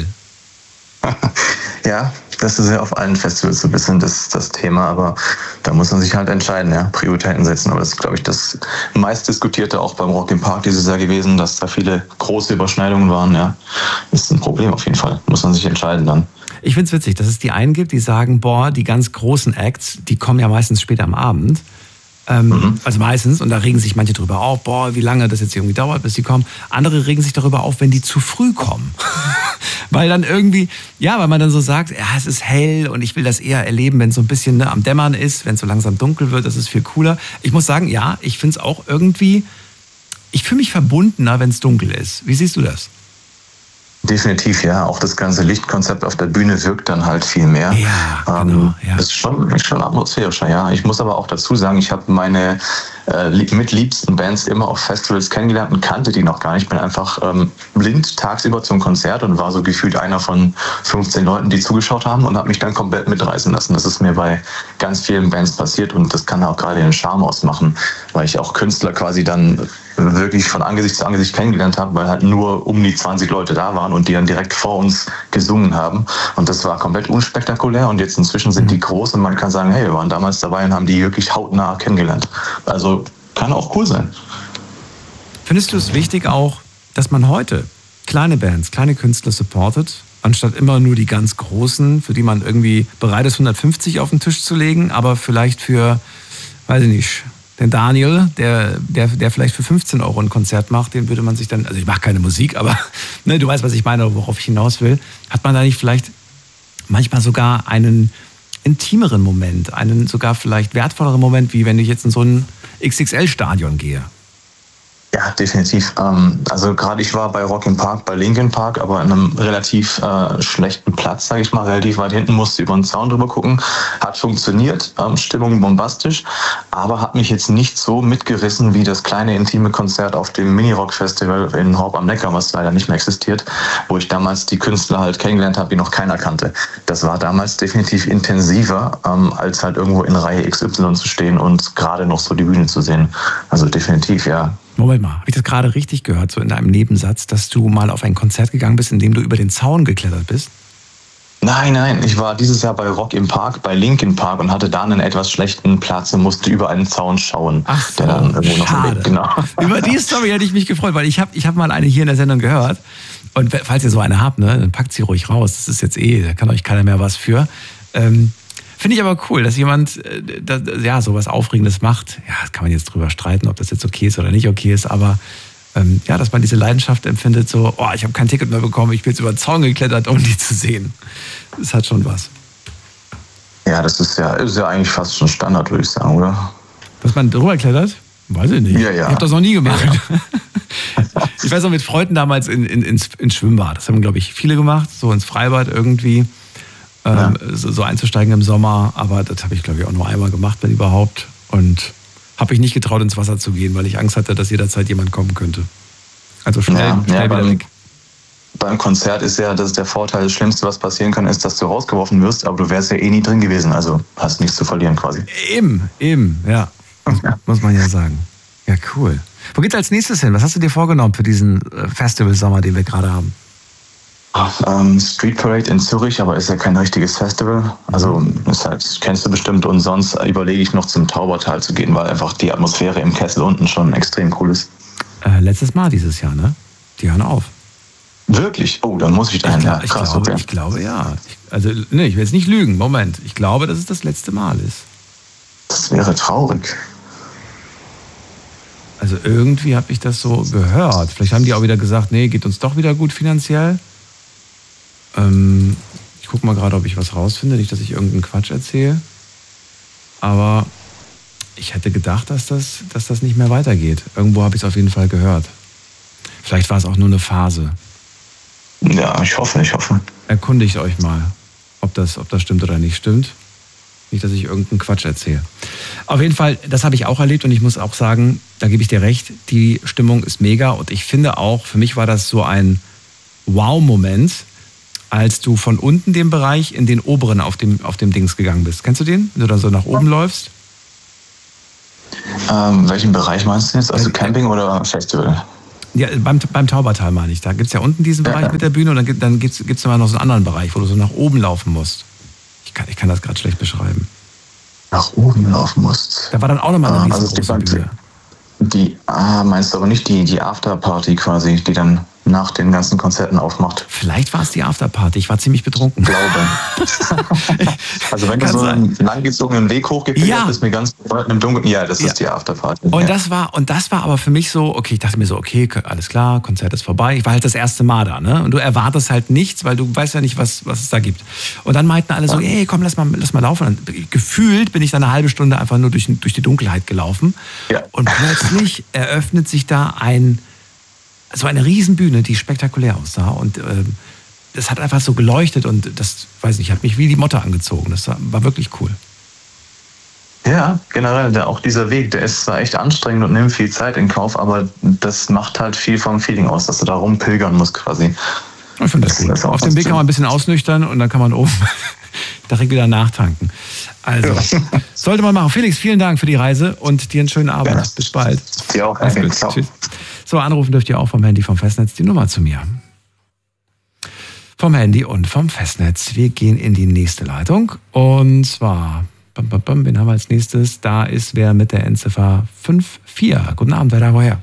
Ja, das ist ja auf allen Festivals so ein bisschen das, das Thema, aber da muss man sich halt entscheiden, ja, Prioritäten setzen. Aber das ist, glaube ich, das meistdiskutierte auch beim Rock im Park dieses Jahr gewesen, dass da viele große Überschneidungen waren, ja. Ist ein Problem auf jeden Fall, muss man sich entscheiden dann. Ich finde es witzig, dass es die einen gibt, die sagen, boah, die ganz großen Acts, die kommen ja meistens später am Abend. Ähm, mhm. Also meistens, und da regen sich manche drüber auf, boah, wie lange das jetzt irgendwie dauert, bis die kommen. Andere regen sich darüber auf, wenn die zu früh kommen. Weil dann irgendwie, ja, weil man dann so sagt, ja, es ist hell und ich will das eher erleben, wenn es so ein bisschen ne, am Dämmern ist, wenn es so langsam dunkel wird, das ist viel cooler. Ich muss sagen, ja, ich finde es auch irgendwie, ich fühle mich verbundener, wenn es dunkel ist. Wie siehst du das? Definitiv, ja. Auch das ganze Lichtkonzept auf der Bühne wirkt dann halt viel mehr. Ja, ähm, genau, ja. Das ist schon, ist schon atmosphärischer, ja. Ich muss aber auch dazu sagen, ich habe meine äh, mitliebsten Bands immer auf Festivals kennengelernt und kannte die noch gar nicht. Ich bin einfach ähm, blind tagsüber zum Konzert und war so gefühlt einer von fünfzehn Leuten, die zugeschaut haben und habe mich dann komplett mitreißen lassen. Das ist mir bei ganz vielen Bands passiert und das kann auch gerade den Charme ausmachen, weil ich auch Künstler quasi dann wirklich von Angesicht zu Angesicht kennengelernt habe, weil halt nur um die zwanzig Leute da waren und die dann direkt vor uns gesungen haben. Und das war komplett unspektakulär und jetzt inzwischen sind die groß und man kann sagen, hey, wir waren damals dabei und haben die wirklich hautnah kennengelernt. Also kann auch cool sein. Findest du es wichtig auch, dass man heute kleine Bands, kleine Künstler supportet, anstatt immer nur die ganz großen, für die man irgendwie bereit ist, hundertfünfzig auf den Tisch zu legen, aber vielleicht für, weiß ich nicht, den Daniel, der, der, der vielleicht für fünfzehn Euro ein Konzert macht, den würde man sich dann, also ich mache keine Musik, aber ne, du weißt, was ich meine, worauf ich hinaus will, hat man da nicht vielleicht manchmal sogar einen intimeren Moment, einen sogar vielleicht wertvolleren Moment, wie wenn ich jetzt in so ein X X L-Stadion gehe? Ja, definitiv. Also gerade ich war bei Rock im Park, bei Linkin Park, aber in einem relativ äh, schlechten Platz, sage ich mal, relativ weit hinten, musste über den Zaun drüber gucken. Hat funktioniert, ähm, Stimmung bombastisch, aber hat mich jetzt nicht so mitgerissen wie das kleine intime Konzert auf dem Mini-Rock-Festival in Horb am Neckar, was leider nicht mehr existiert, wo ich damals die Künstler halt kennengelernt habe, die noch keiner kannte. Das war damals definitiv intensiver, ähm, als halt irgendwo in Reihe X Y zu stehen und gerade noch so die Bühne zu sehen. Also definitiv, ja. Moment mal, habe ich das gerade richtig gehört, so in einem Nebensatz, dass du mal auf ein Konzert gegangen bist, in dem du über den Zaun geklettert bist? Nein, nein, ich war dieses Jahr bei Rock im Park, bei Linkin Park und hatte da einen etwas schlechten Platz und musste über einen Zaun schauen. Ach so, der dann irgendwo noch schade. Weg, genau. Über die Story hätte ich mich gefreut, weil ich habe ich hab mal eine hier in der Sendung gehört. Und falls ihr so eine habt, ne, dann packt sie ruhig raus. Das ist jetzt eh, da kann euch keiner mehr was für. Ähm, Finde ich aber cool, dass jemand äh, das, ja, sowas Aufregendes macht. Ja, das kann man jetzt drüber streiten, ob das jetzt okay ist oder nicht okay ist, aber ähm, ja, dass man diese Leidenschaft empfindet, so, oh, ich habe kein Ticket mehr bekommen, ich bin jetzt über den Zaun geklettert, um die zu sehen. Das hat schon was. Ja, das ist ja, ist ja eigentlich fast schon Standard, würde ich sagen, oder? Dass man drüber klettert? Weiß ich nicht. Ja, ja. Ich habe das noch nie gemacht. Ja, ja. Ich weiß noch, mit Freunden damals in, in, ins, ins Schwimmbad. Das haben, glaube ich, viele gemacht, so ins Freibad irgendwie. Ja. So, so einzusteigen im Sommer, aber das habe ich, glaube ich, auch nur einmal gemacht, wenn überhaupt. Und habe ich nicht getraut, ins Wasser zu gehen, weil ich Angst hatte, dass jederzeit jemand kommen könnte. Also schnell, ja, schnell ja, wieder beim, weg. Beim Konzert ist ja, das ist der Vorteil, das Schlimmste, was passieren kann, ist, dass du rausgeworfen wirst, aber du wärst ja eh nie drin gewesen, also hast nichts zu verlieren quasi. Eben, eben, ja. Muss, muss man ja sagen. Ja, cool. Wo geht's als nächstes hin? Was hast du dir vorgenommen für diesen Festival-Sommer, den wir gerade haben? Ähm, Street Parade in Zürich, aber ist ja kein richtiges Festival. Also ist halt, kennst du bestimmt. Und sonst überlege ich noch zum Taubertal zu gehen, weil einfach die Atmosphäre im Kessel unten schon extrem cool ist. Äh, letztes Mal dieses Jahr, ne? Die hören auf. Wirklich? Oh, dann muss ich dahin. Ich, ja, ich, krass, glaube, okay. ich glaube, ja. Ich, also, ne, ich will jetzt nicht lügen. Moment. Ich glaube, dass es das letzte Mal ist. Das wäre traurig. Also irgendwie habe ich das so gehört. Vielleicht haben die auch wieder gesagt, nee, geht uns doch wieder gut finanziell. Ähm, ich gucke mal gerade, ob ich was rausfinde. Nicht, dass ich irgendeinen Quatsch erzähle. Aber ich hätte gedacht, dass das, dass das nicht mehr weitergeht. Irgendwo habe ich es auf jeden Fall gehört. Vielleicht war es auch nur eine Phase. Ja, ich hoffe, ich hoffe. Erkundigt euch mal, ob das, ob das stimmt oder nicht stimmt. Nicht, dass ich irgendeinen Quatsch erzähle. Auf jeden Fall, das habe ich auch erlebt und ich muss auch sagen, da gebe ich dir recht, die Stimmung ist mega und ich finde auch, für mich war das so ein Wow-Moment, als du von unten den Bereich in den oberen auf dem, auf dem Dings gegangen bist. Kennst du den? Wenn du dann so nach oben läufst? Ähm, welchen Bereich meinst du jetzt? Also Camping oder Festival? Ja, beim, beim Taubertal meine ich. Da gibt es ja unten diesen Bereich ja, mit der Bühne und dann gibt es dann gibt's, gibt's noch so einen anderen Bereich, wo du so nach oben laufen musst. Ich kann, ich kann das gerade schlecht beschreiben. Nach oben laufen musst. Da war dann auch nochmal eine ah, riesengroße also Bühne. Die, ah, meinst du aber nicht die, die Afterparty quasi, die dann nach den ganzen Konzerten aufmacht? Vielleicht war es die Afterparty. Ich war ziemlich betrunken. Glaube. Also wenn du so einen langgezogenen Weg hochgefährt ja. bist, mir ganz im Dunkeln, ja, das ja. ist die Afterparty. Und ja. das war und das war aber für mich so, okay, ich dachte mir so, okay, alles klar, Konzert ist vorbei. Ich war halt das erste Mal da, ne? Und du erwartest halt nichts, weil du weißt ja nicht, was, was es da gibt. Und dann meinten alle so, hey, komm, lass mal, lass mal laufen. Und gefühlt bin ich dann eine halbe Stunde einfach nur durch, durch die Dunkelheit gelaufen. Ja. Und plötzlich eröffnet sich da ein so eine Riesenbühne, die spektakulär aussah und ähm, das hat einfach so geleuchtet und das, weiß nicht, hat mich wie die Motte angezogen. Das war, war wirklich cool. Ja, generell, der, auch dieser Weg, der ist zwar echt anstrengend und nimmt viel Zeit in Kauf, aber das macht halt viel vom Feeling aus, dass du da rumpilgern musst quasi. Ich finde das, das gut. Auf dem Weg kann man ein bisschen ausnüchtern und dann kann man oben direkt wieder nachtanken. Also, ja. Sollte man machen. Felix, vielen Dank für die Reise und dir einen schönen Abend. Ja. Bis bald. Dir auch. Alles gut. Tschüss. So, anrufen dürft ihr auch vom Handy, vom Festnetz die Nummer zu mir. Vom Handy und vom Festnetz. Wir gehen in die nächste Leitung. Und zwar, bam, bam, bam, wen haben wir als nächstes? Da ist wer mit der Endziffer fünf vier. Guten Abend, wer da, woher?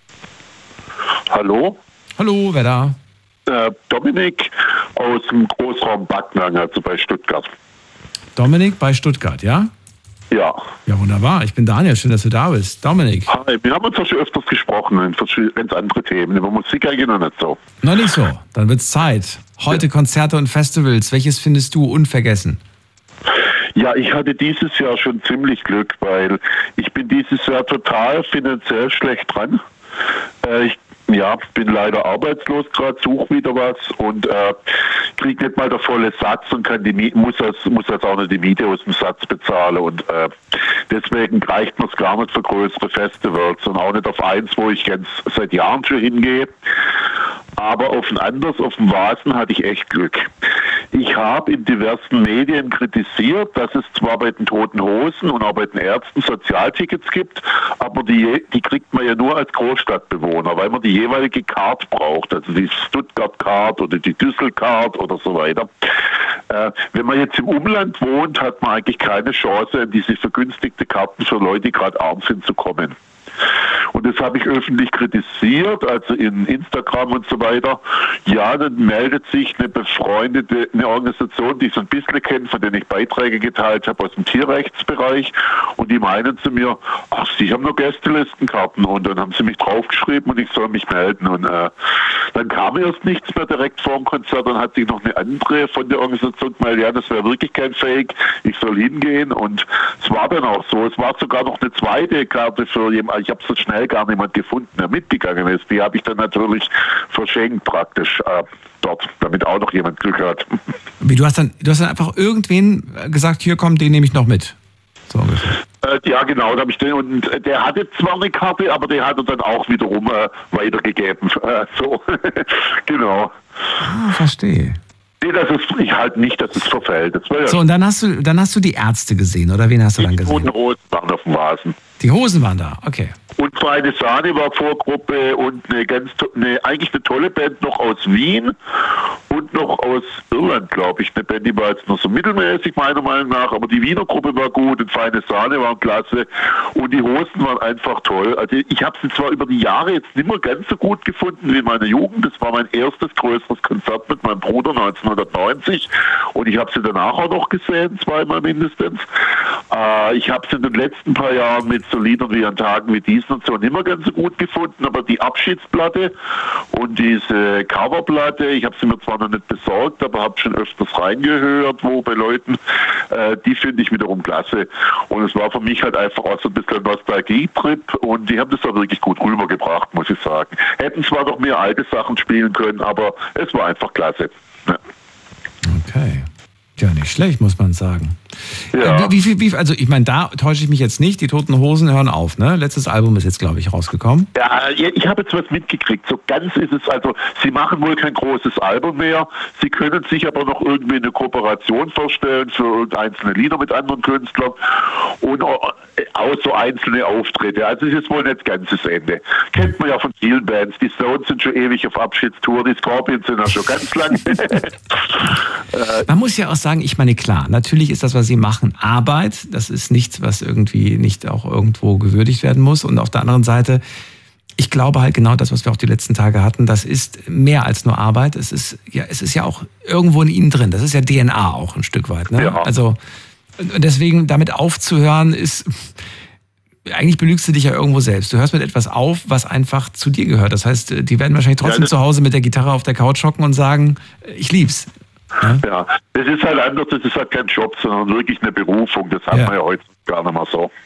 Hallo? Hallo, wer da? Äh, Dominik aus dem Großraum Backnang, also bei Stuttgart. Dominik bei Stuttgart, ja? Ja. Ja, wunderbar. Ich bin Daniel. Schön, dass du da bist. Dominik. Hi, wir haben uns ja schon öfters gesprochen in ganz andere Themen. Über Musik eigentlich noch nicht so. Noch nicht so. Dann wird's Zeit. Heute ja. Konzerte und Festivals. Welches findest du unvergessen? Ja, ich hatte dieses Jahr schon ziemlich Glück, weil ich bin dieses Jahr total finanziell schlecht dran. Äh, ich Ja, bin leider arbeitslos gerade, suche wieder was und äh, kriege nicht mal der volle Satz und kann die Miete, muss jetzt muss jetzt auch nicht die Miete aus dem Satz bezahlen und äh, deswegen reicht mir es gar nicht für größere Festivals und auch nicht auf eins, wo ich ganz seit Jahren schon hingehe. Aber auf ein anderes, auf dem Vasen hatte ich echt Glück. Ich habe in diversen Medien kritisiert, dass es zwar bei den Toten Hosen und auch bei den Ärzten Sozialtickets gibt, aber die, die kriegt man ja nur als Großstadtbewohner, weil man die jeweilige Card braucht, also die Stuttgart-Card oder die Düssel-Card oder so weiter. Äh, wenn man jetzt im Umland wohnt, hat man eigentlich keine Chance, an diese vergünstigte Karten für Leute, die gerade arm sind, zu kommen. Und das habe ich öffentlich kritisiert, also in Instagram und so weiter. Ja, dann meldet sich eine befreundete, eine Organisation, die ich so ein bisschen kenne, von denen ich Beiträge geteilt habe aus dem Tierrechtsbereich. Und die meinen zu mir, ach, Sie haben nur Gästelistenkarten. Und dann haben sie mich draufgeschrieben und ich soll mich melden. Und äh, dann kam erst nichts mehr direkt vor dem Konzert. Dann hat sich noch eine andere von der Organisation gemeldet, ja, das wäre wirklich kein Fake, ich soll hingehen. Und es war dann auch so. Es war sogar noch eine zweite Karte für jemanden. Ich habe so schnell gar niemand gefunden, der mitgegangen ist. Die habe ich dann natürlich verschenkt praktisch äh, dort, damit auch noch jemand Glück hat. Wie, du hast dann, du hast dann einfach irgendwen gesagt, hier komm, den nehme ich noch mit. So ungefähr. Äh, ja, genau, da habe ich den, und der hatte zwar eine Karte, aber der hat er dann auch wiederum äh, weitergegeben. Äh, so, genau. Ah, verstehe. Nee, das ist, ich halt nicht, dass es verfällt. Das ja so, und dann hast du, dann hast du die Ärzte gesehen, oder wen hast du dann gesehen? Die Hosen waren auf dem Rasen. Die Hosen waren da, okay. Und Feine Sahne war Vorgruppe und eine ganz, eine, eigentlich eine tolle Band noch aus Wien und noch aus Irland, glaube ich. Eine Band, die war jetzt noch so mittelmäßig, meiner Meinung nach, aber die Wiener Gruppe war gut und Feine Sahne waren klasse und die Hosen waren einfach toll. Also ich habe sie zwar über die Jahre jetzt nicht mehr ganz so gut gefunden wie in meiner Jugend. Das war mein erstes größeres Konzert mit meinem Bruder neunzehnhundertneunzig und ich habe sie danach auch noch gesehen, zweimal mindestens. Äh, ich habe sie in den letzten paar Jahren mit so Liedern wie an Tagen wie diesen und so nicht mehr ganz so gut gefunden, aber die Abschiedsplatte und diese Coverplatte, ich habe sie mir zwar noch nicht besorgt, aber habe schon öfters reingehört, wo bei Leuten, äh, die finde ich wiederum klasse. Und es war für mich halt einfach auch so ein bisschen Nostalgie-Trip und die haben das auch wirklich gut rübergebracht, muss ich sagen. Hätten zwar noch mehr alte Sachen spielen können, aber es war einfach klasse. Ja. Okay. Ja, nicht schlecht, muss man sagen. Ja. Wie, wie, wie, also ich meine, da täusche ich mich jetzt nicht, die Toten Hosen hören auf, ne? Letztes Album ist jetzt, glaube ich, rausgekommen. Ja, ich habe jetzt was mitgekriegt. So ganz ist es, also sie machen wohl kein großes Album mehr, sie können sich aber noch irgendwie eine Kooperation vorstellen für einzelne Lieder mit anderen Künstlern und auch so einzelne Auftritte. Also es ist wohl nicht ganz das Ende. Kennt man ja von vielen Bands, die Stones sind schon ewig auf Abschiedstour, die Scorpions sind ja schon ganz lang. Man muss ja auch sagen, ich meine, klar, natürlich ist das, was sie machen, Arbeit. Das ist nichts, was irgendwie nicht auch irgendwo gewürdigt werden muss. Und auf der anderen Seite, ich glaube halt genau das, was wir auch die letzten Tage hatten, das ist mehr als nur Arbeit. Es ist ja, es ist ja auch irgendwo in ihnen drin. Das ist ja D N A auch ein Stück weit. Ne? Ja. Also deswegen damit aufzuhören ist... Eigentlich belügst du dich ja irgendwo selbst. Du hörst mit etwas auf, was einfach zu dir gehört. Das heißt, die werden wahrscheinlich trotzdem ja, zu Hause mit der Gitarre auf der Couch hocken und sagen, ich lieb's. Ja, ja, das ist halt anders, das ist halt kein Job, sondern wirklich eine Berufung. Das hat ja. man ja heute gar nicht mehr so.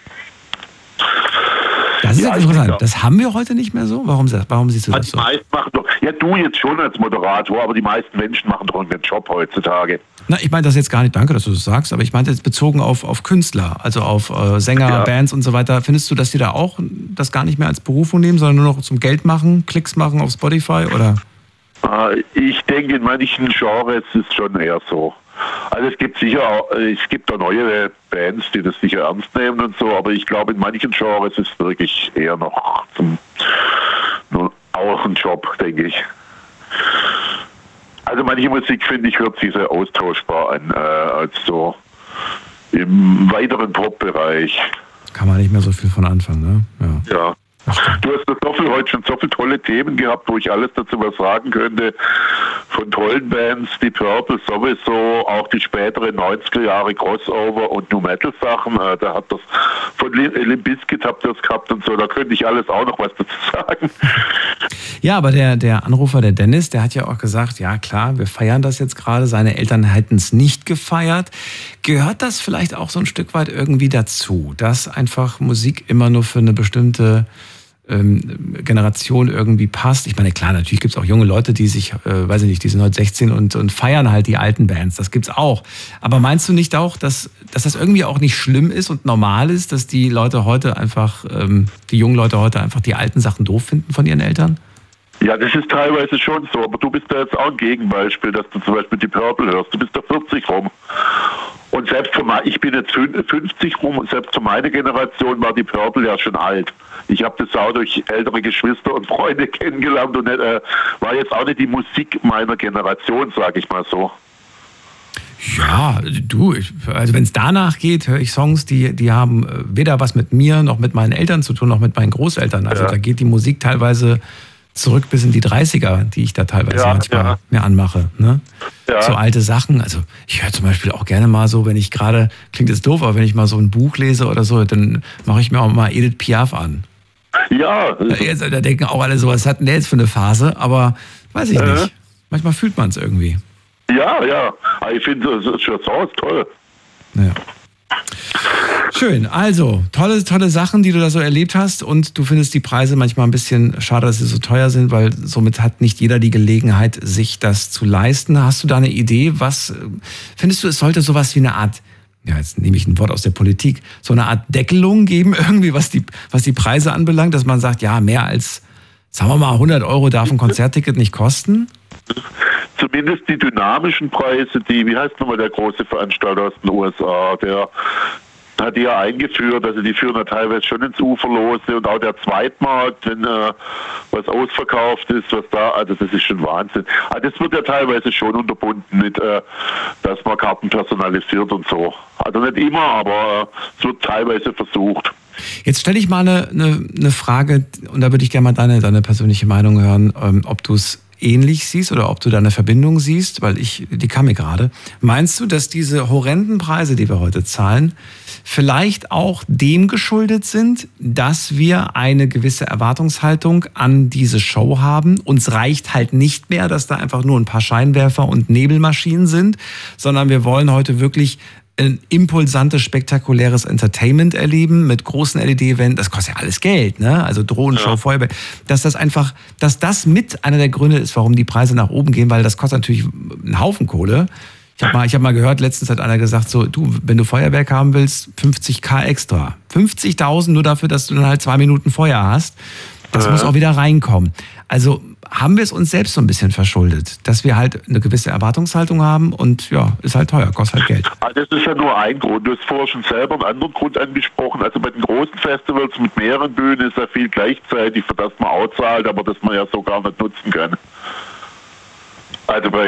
Das ist ja, halt interessant. Das haben wir heute nicht mehr so? Warum, warum siehst du das also so? Die meisten machen doch, ja du jetzt schon als Moderator, aber die meisten Menschen machen doch einen Job heutzutage. Na, ich meine das jetzt gar nicht, danke, dass du das sagst, aber ich meinte jetzt bezogen auf, auf Künstler, also auf äh, Sänger, ja. Bands und so weiter. Findest du, dass die da auch das gar nicht mehr als Berufung nehmen, sondern nur noch zum Geld machen, Klicks machen auf Spotify, oder? Ich denke, in manchen Genres ist es schon eher so. Also es gibt sicher auch, es gibt da neue Bands, die das sicher ernst nehmen und so, aber ich glaube, in manchen Genres ist es wirklich eher noch zum, nur auch ein Job, denke ich. Also manche Musik, finde ich, hört sich sehr austauschbar an, äh, als so im weiteren Pop-Bereich. Kann man nicht mehr so viel von anfangen, ne? Ja. ja. Du hast so viel, heute schon so viele tolle Themen gehabt, wo ich alles dazu was sagen könnte. Von tollen Bands, die Purple sowieso, auch die späteren neunziger Jahre Crossover und New Metal Sachen. Äh, da hat das von Limp Bizkit habt ihr das gehabt und so. Da könnte ich alles auch noch was dazu sagen. Ja, aber der, der Anrufer, der Dennis, der hat ja auch gesagt, ja klar, wir feiern das jetzt gerade. Seine Eltern hätten es nicht gefeiert. Gehört das vielleicht auch so ein Stück weit irgendwie dazu, dass einfach Musik immer nur für eine bestimmte Generation irgendwie passt? Ich meine, klar, natürlich gibt es auch junge Leute, die sich, äh, weiß ich nicht, die sind heute sechzehn und, und feiern halt die alten Bands. Das gibt's auch. Aber meinst du nicht auch, dass, dass das irgendwie auch nicht schlimm ist und normal ist, dass die Leute heute einfach, ähm, die jungen Leute heute einfach die alten Sachen doof finden von ihren Eltern? Ja, das ist teilweise schon so, aber du bist da jetzt auch ein Gegenbeispiel, dass du zum Beispiel die Purple hörst. Du bist da vierzig rum. Und selbst für meine, ich bin jetzt fünfzig rum und selbst für meine Generation war die Purple ja schon alt. Ich habe das auch durch ältere Geschwister und Freunde kennengelernt und äh, war jetzt auch nicht die Musik meiner Generation, sage ich mal so. Ja, du, ich, also wenn es danach geht, höre ich Songs, die, die haben weder was mit mir noch mit meinen Eltern zu tun, noch mit meinen Großeltern. Also ja. Da geht die Musik teilweise zurück bis in die dreißiger, die ich da teilweise ja, manchmal ja. mir anmache. Ne? Ja. So alte Sachen. Also ich höre zum Beispiel auch gerne mal so, wenn ich gerade, klingt jetzt doof, aber wenn ich mal so ein Buch lese oder so, dann mache ich mir auch mal Edith Piaf an. Ja. Jetzt, da denken auch alle so, was hat denn der jetzt für eine Phase? Aber weiß ich äh. nicht. Manchmal fühlt man es irgendwie. Ja, ja. Ich finde, das ist toll. Ja. Schön, also tolle, tolle Sachen, die du da so erlebt hast, und du findest die Preise manchmal ein bisschen schade, dass sie so teuer sind, weil somit hat nicht jeder die Gelegenheit, sich das zu leisten. Hast du da eine Idee? Was findest du, es sollte sowas wie eine Art ja, jetzt nehme ich ein Wort aus der Politik, so eine Art Deckelung geben irgendwie, was die, was die Preise anbelangt, dass man sagt, ja, mehr als, sagen wir mal, hundert Euro darf ein Konzertticket nicht kosten? Zumindest die dynamischen Preise, die, wie heißt nochmal der große Veranstalter aus den U S A, der hat die ja eingeführt, also die führen ja teilweise schon ins Uferlose und auch der Zweitmarkt, wenn äh, was ausverkauft ist, was da, also das ist schon Wahnsinn. Also das wird ja teilweise schon unterbunden mit, äh, dass man Karten personalisiert und so. Also nicht immer, aber äh, es wird teilweise versucht. Jetzt stelle ich mal eine, eine, eine Frage und da würde ich gerne mal deine, deine persönliche Meinung hören, ähm, ob du es ähnlich siehst oder ob du da eine Verbindung siehst, weil ich, die kam mir gerade. Meinst du, dass diese horrenden Preise, die wir heute zahlen, vielleicht auch dem geschuldet sind, dass wir eine gewisse Erwartungshaltung an diese Show haben? Uns reicht halt nicht mehr, dass da einfach nur ein paar Scheinwerfer und Nebelmaschinen sind, sondern wir wollen heute wirklich ein impulsantes, spektakuläres Entertainment erleben mit großen L E D-Wänden. Das kostet ja alles Geld, ne? Also Drohnenshow, ja. Feuerwehr. Dass das einfach, dass das mit einer der Gründe ist, warum die Preise nach oben gehen, weil das kostet natürlich einen Haufen Kohle. Ich habe mal, ich hab mal gehört, letztens hat einer gesagt, so, du, wenn du Feuerwerk haben willst, fünfzigtausend extra. fünfzigtausend nur dafür, dass du dann halt zwei Minuten Feuer hast. Das ja. muss auch wieder reinkommen. Also haben wir es uns selbst so ein bisschen verschuldet, dass wir halt eine gewisse Erwartungshaltung haben und ja, ist halt teuer, kostet halt Geld. Das ist ja nur ein Grund. Du hast vorher schon selber einen anderen Grund angesprochen. Also bei den großen Festivals mit mehreren Bühnen ist ja viel gleichzeitig, für das man auch zahlt, aber das man ja so gar nicht nutzen kann. Also bei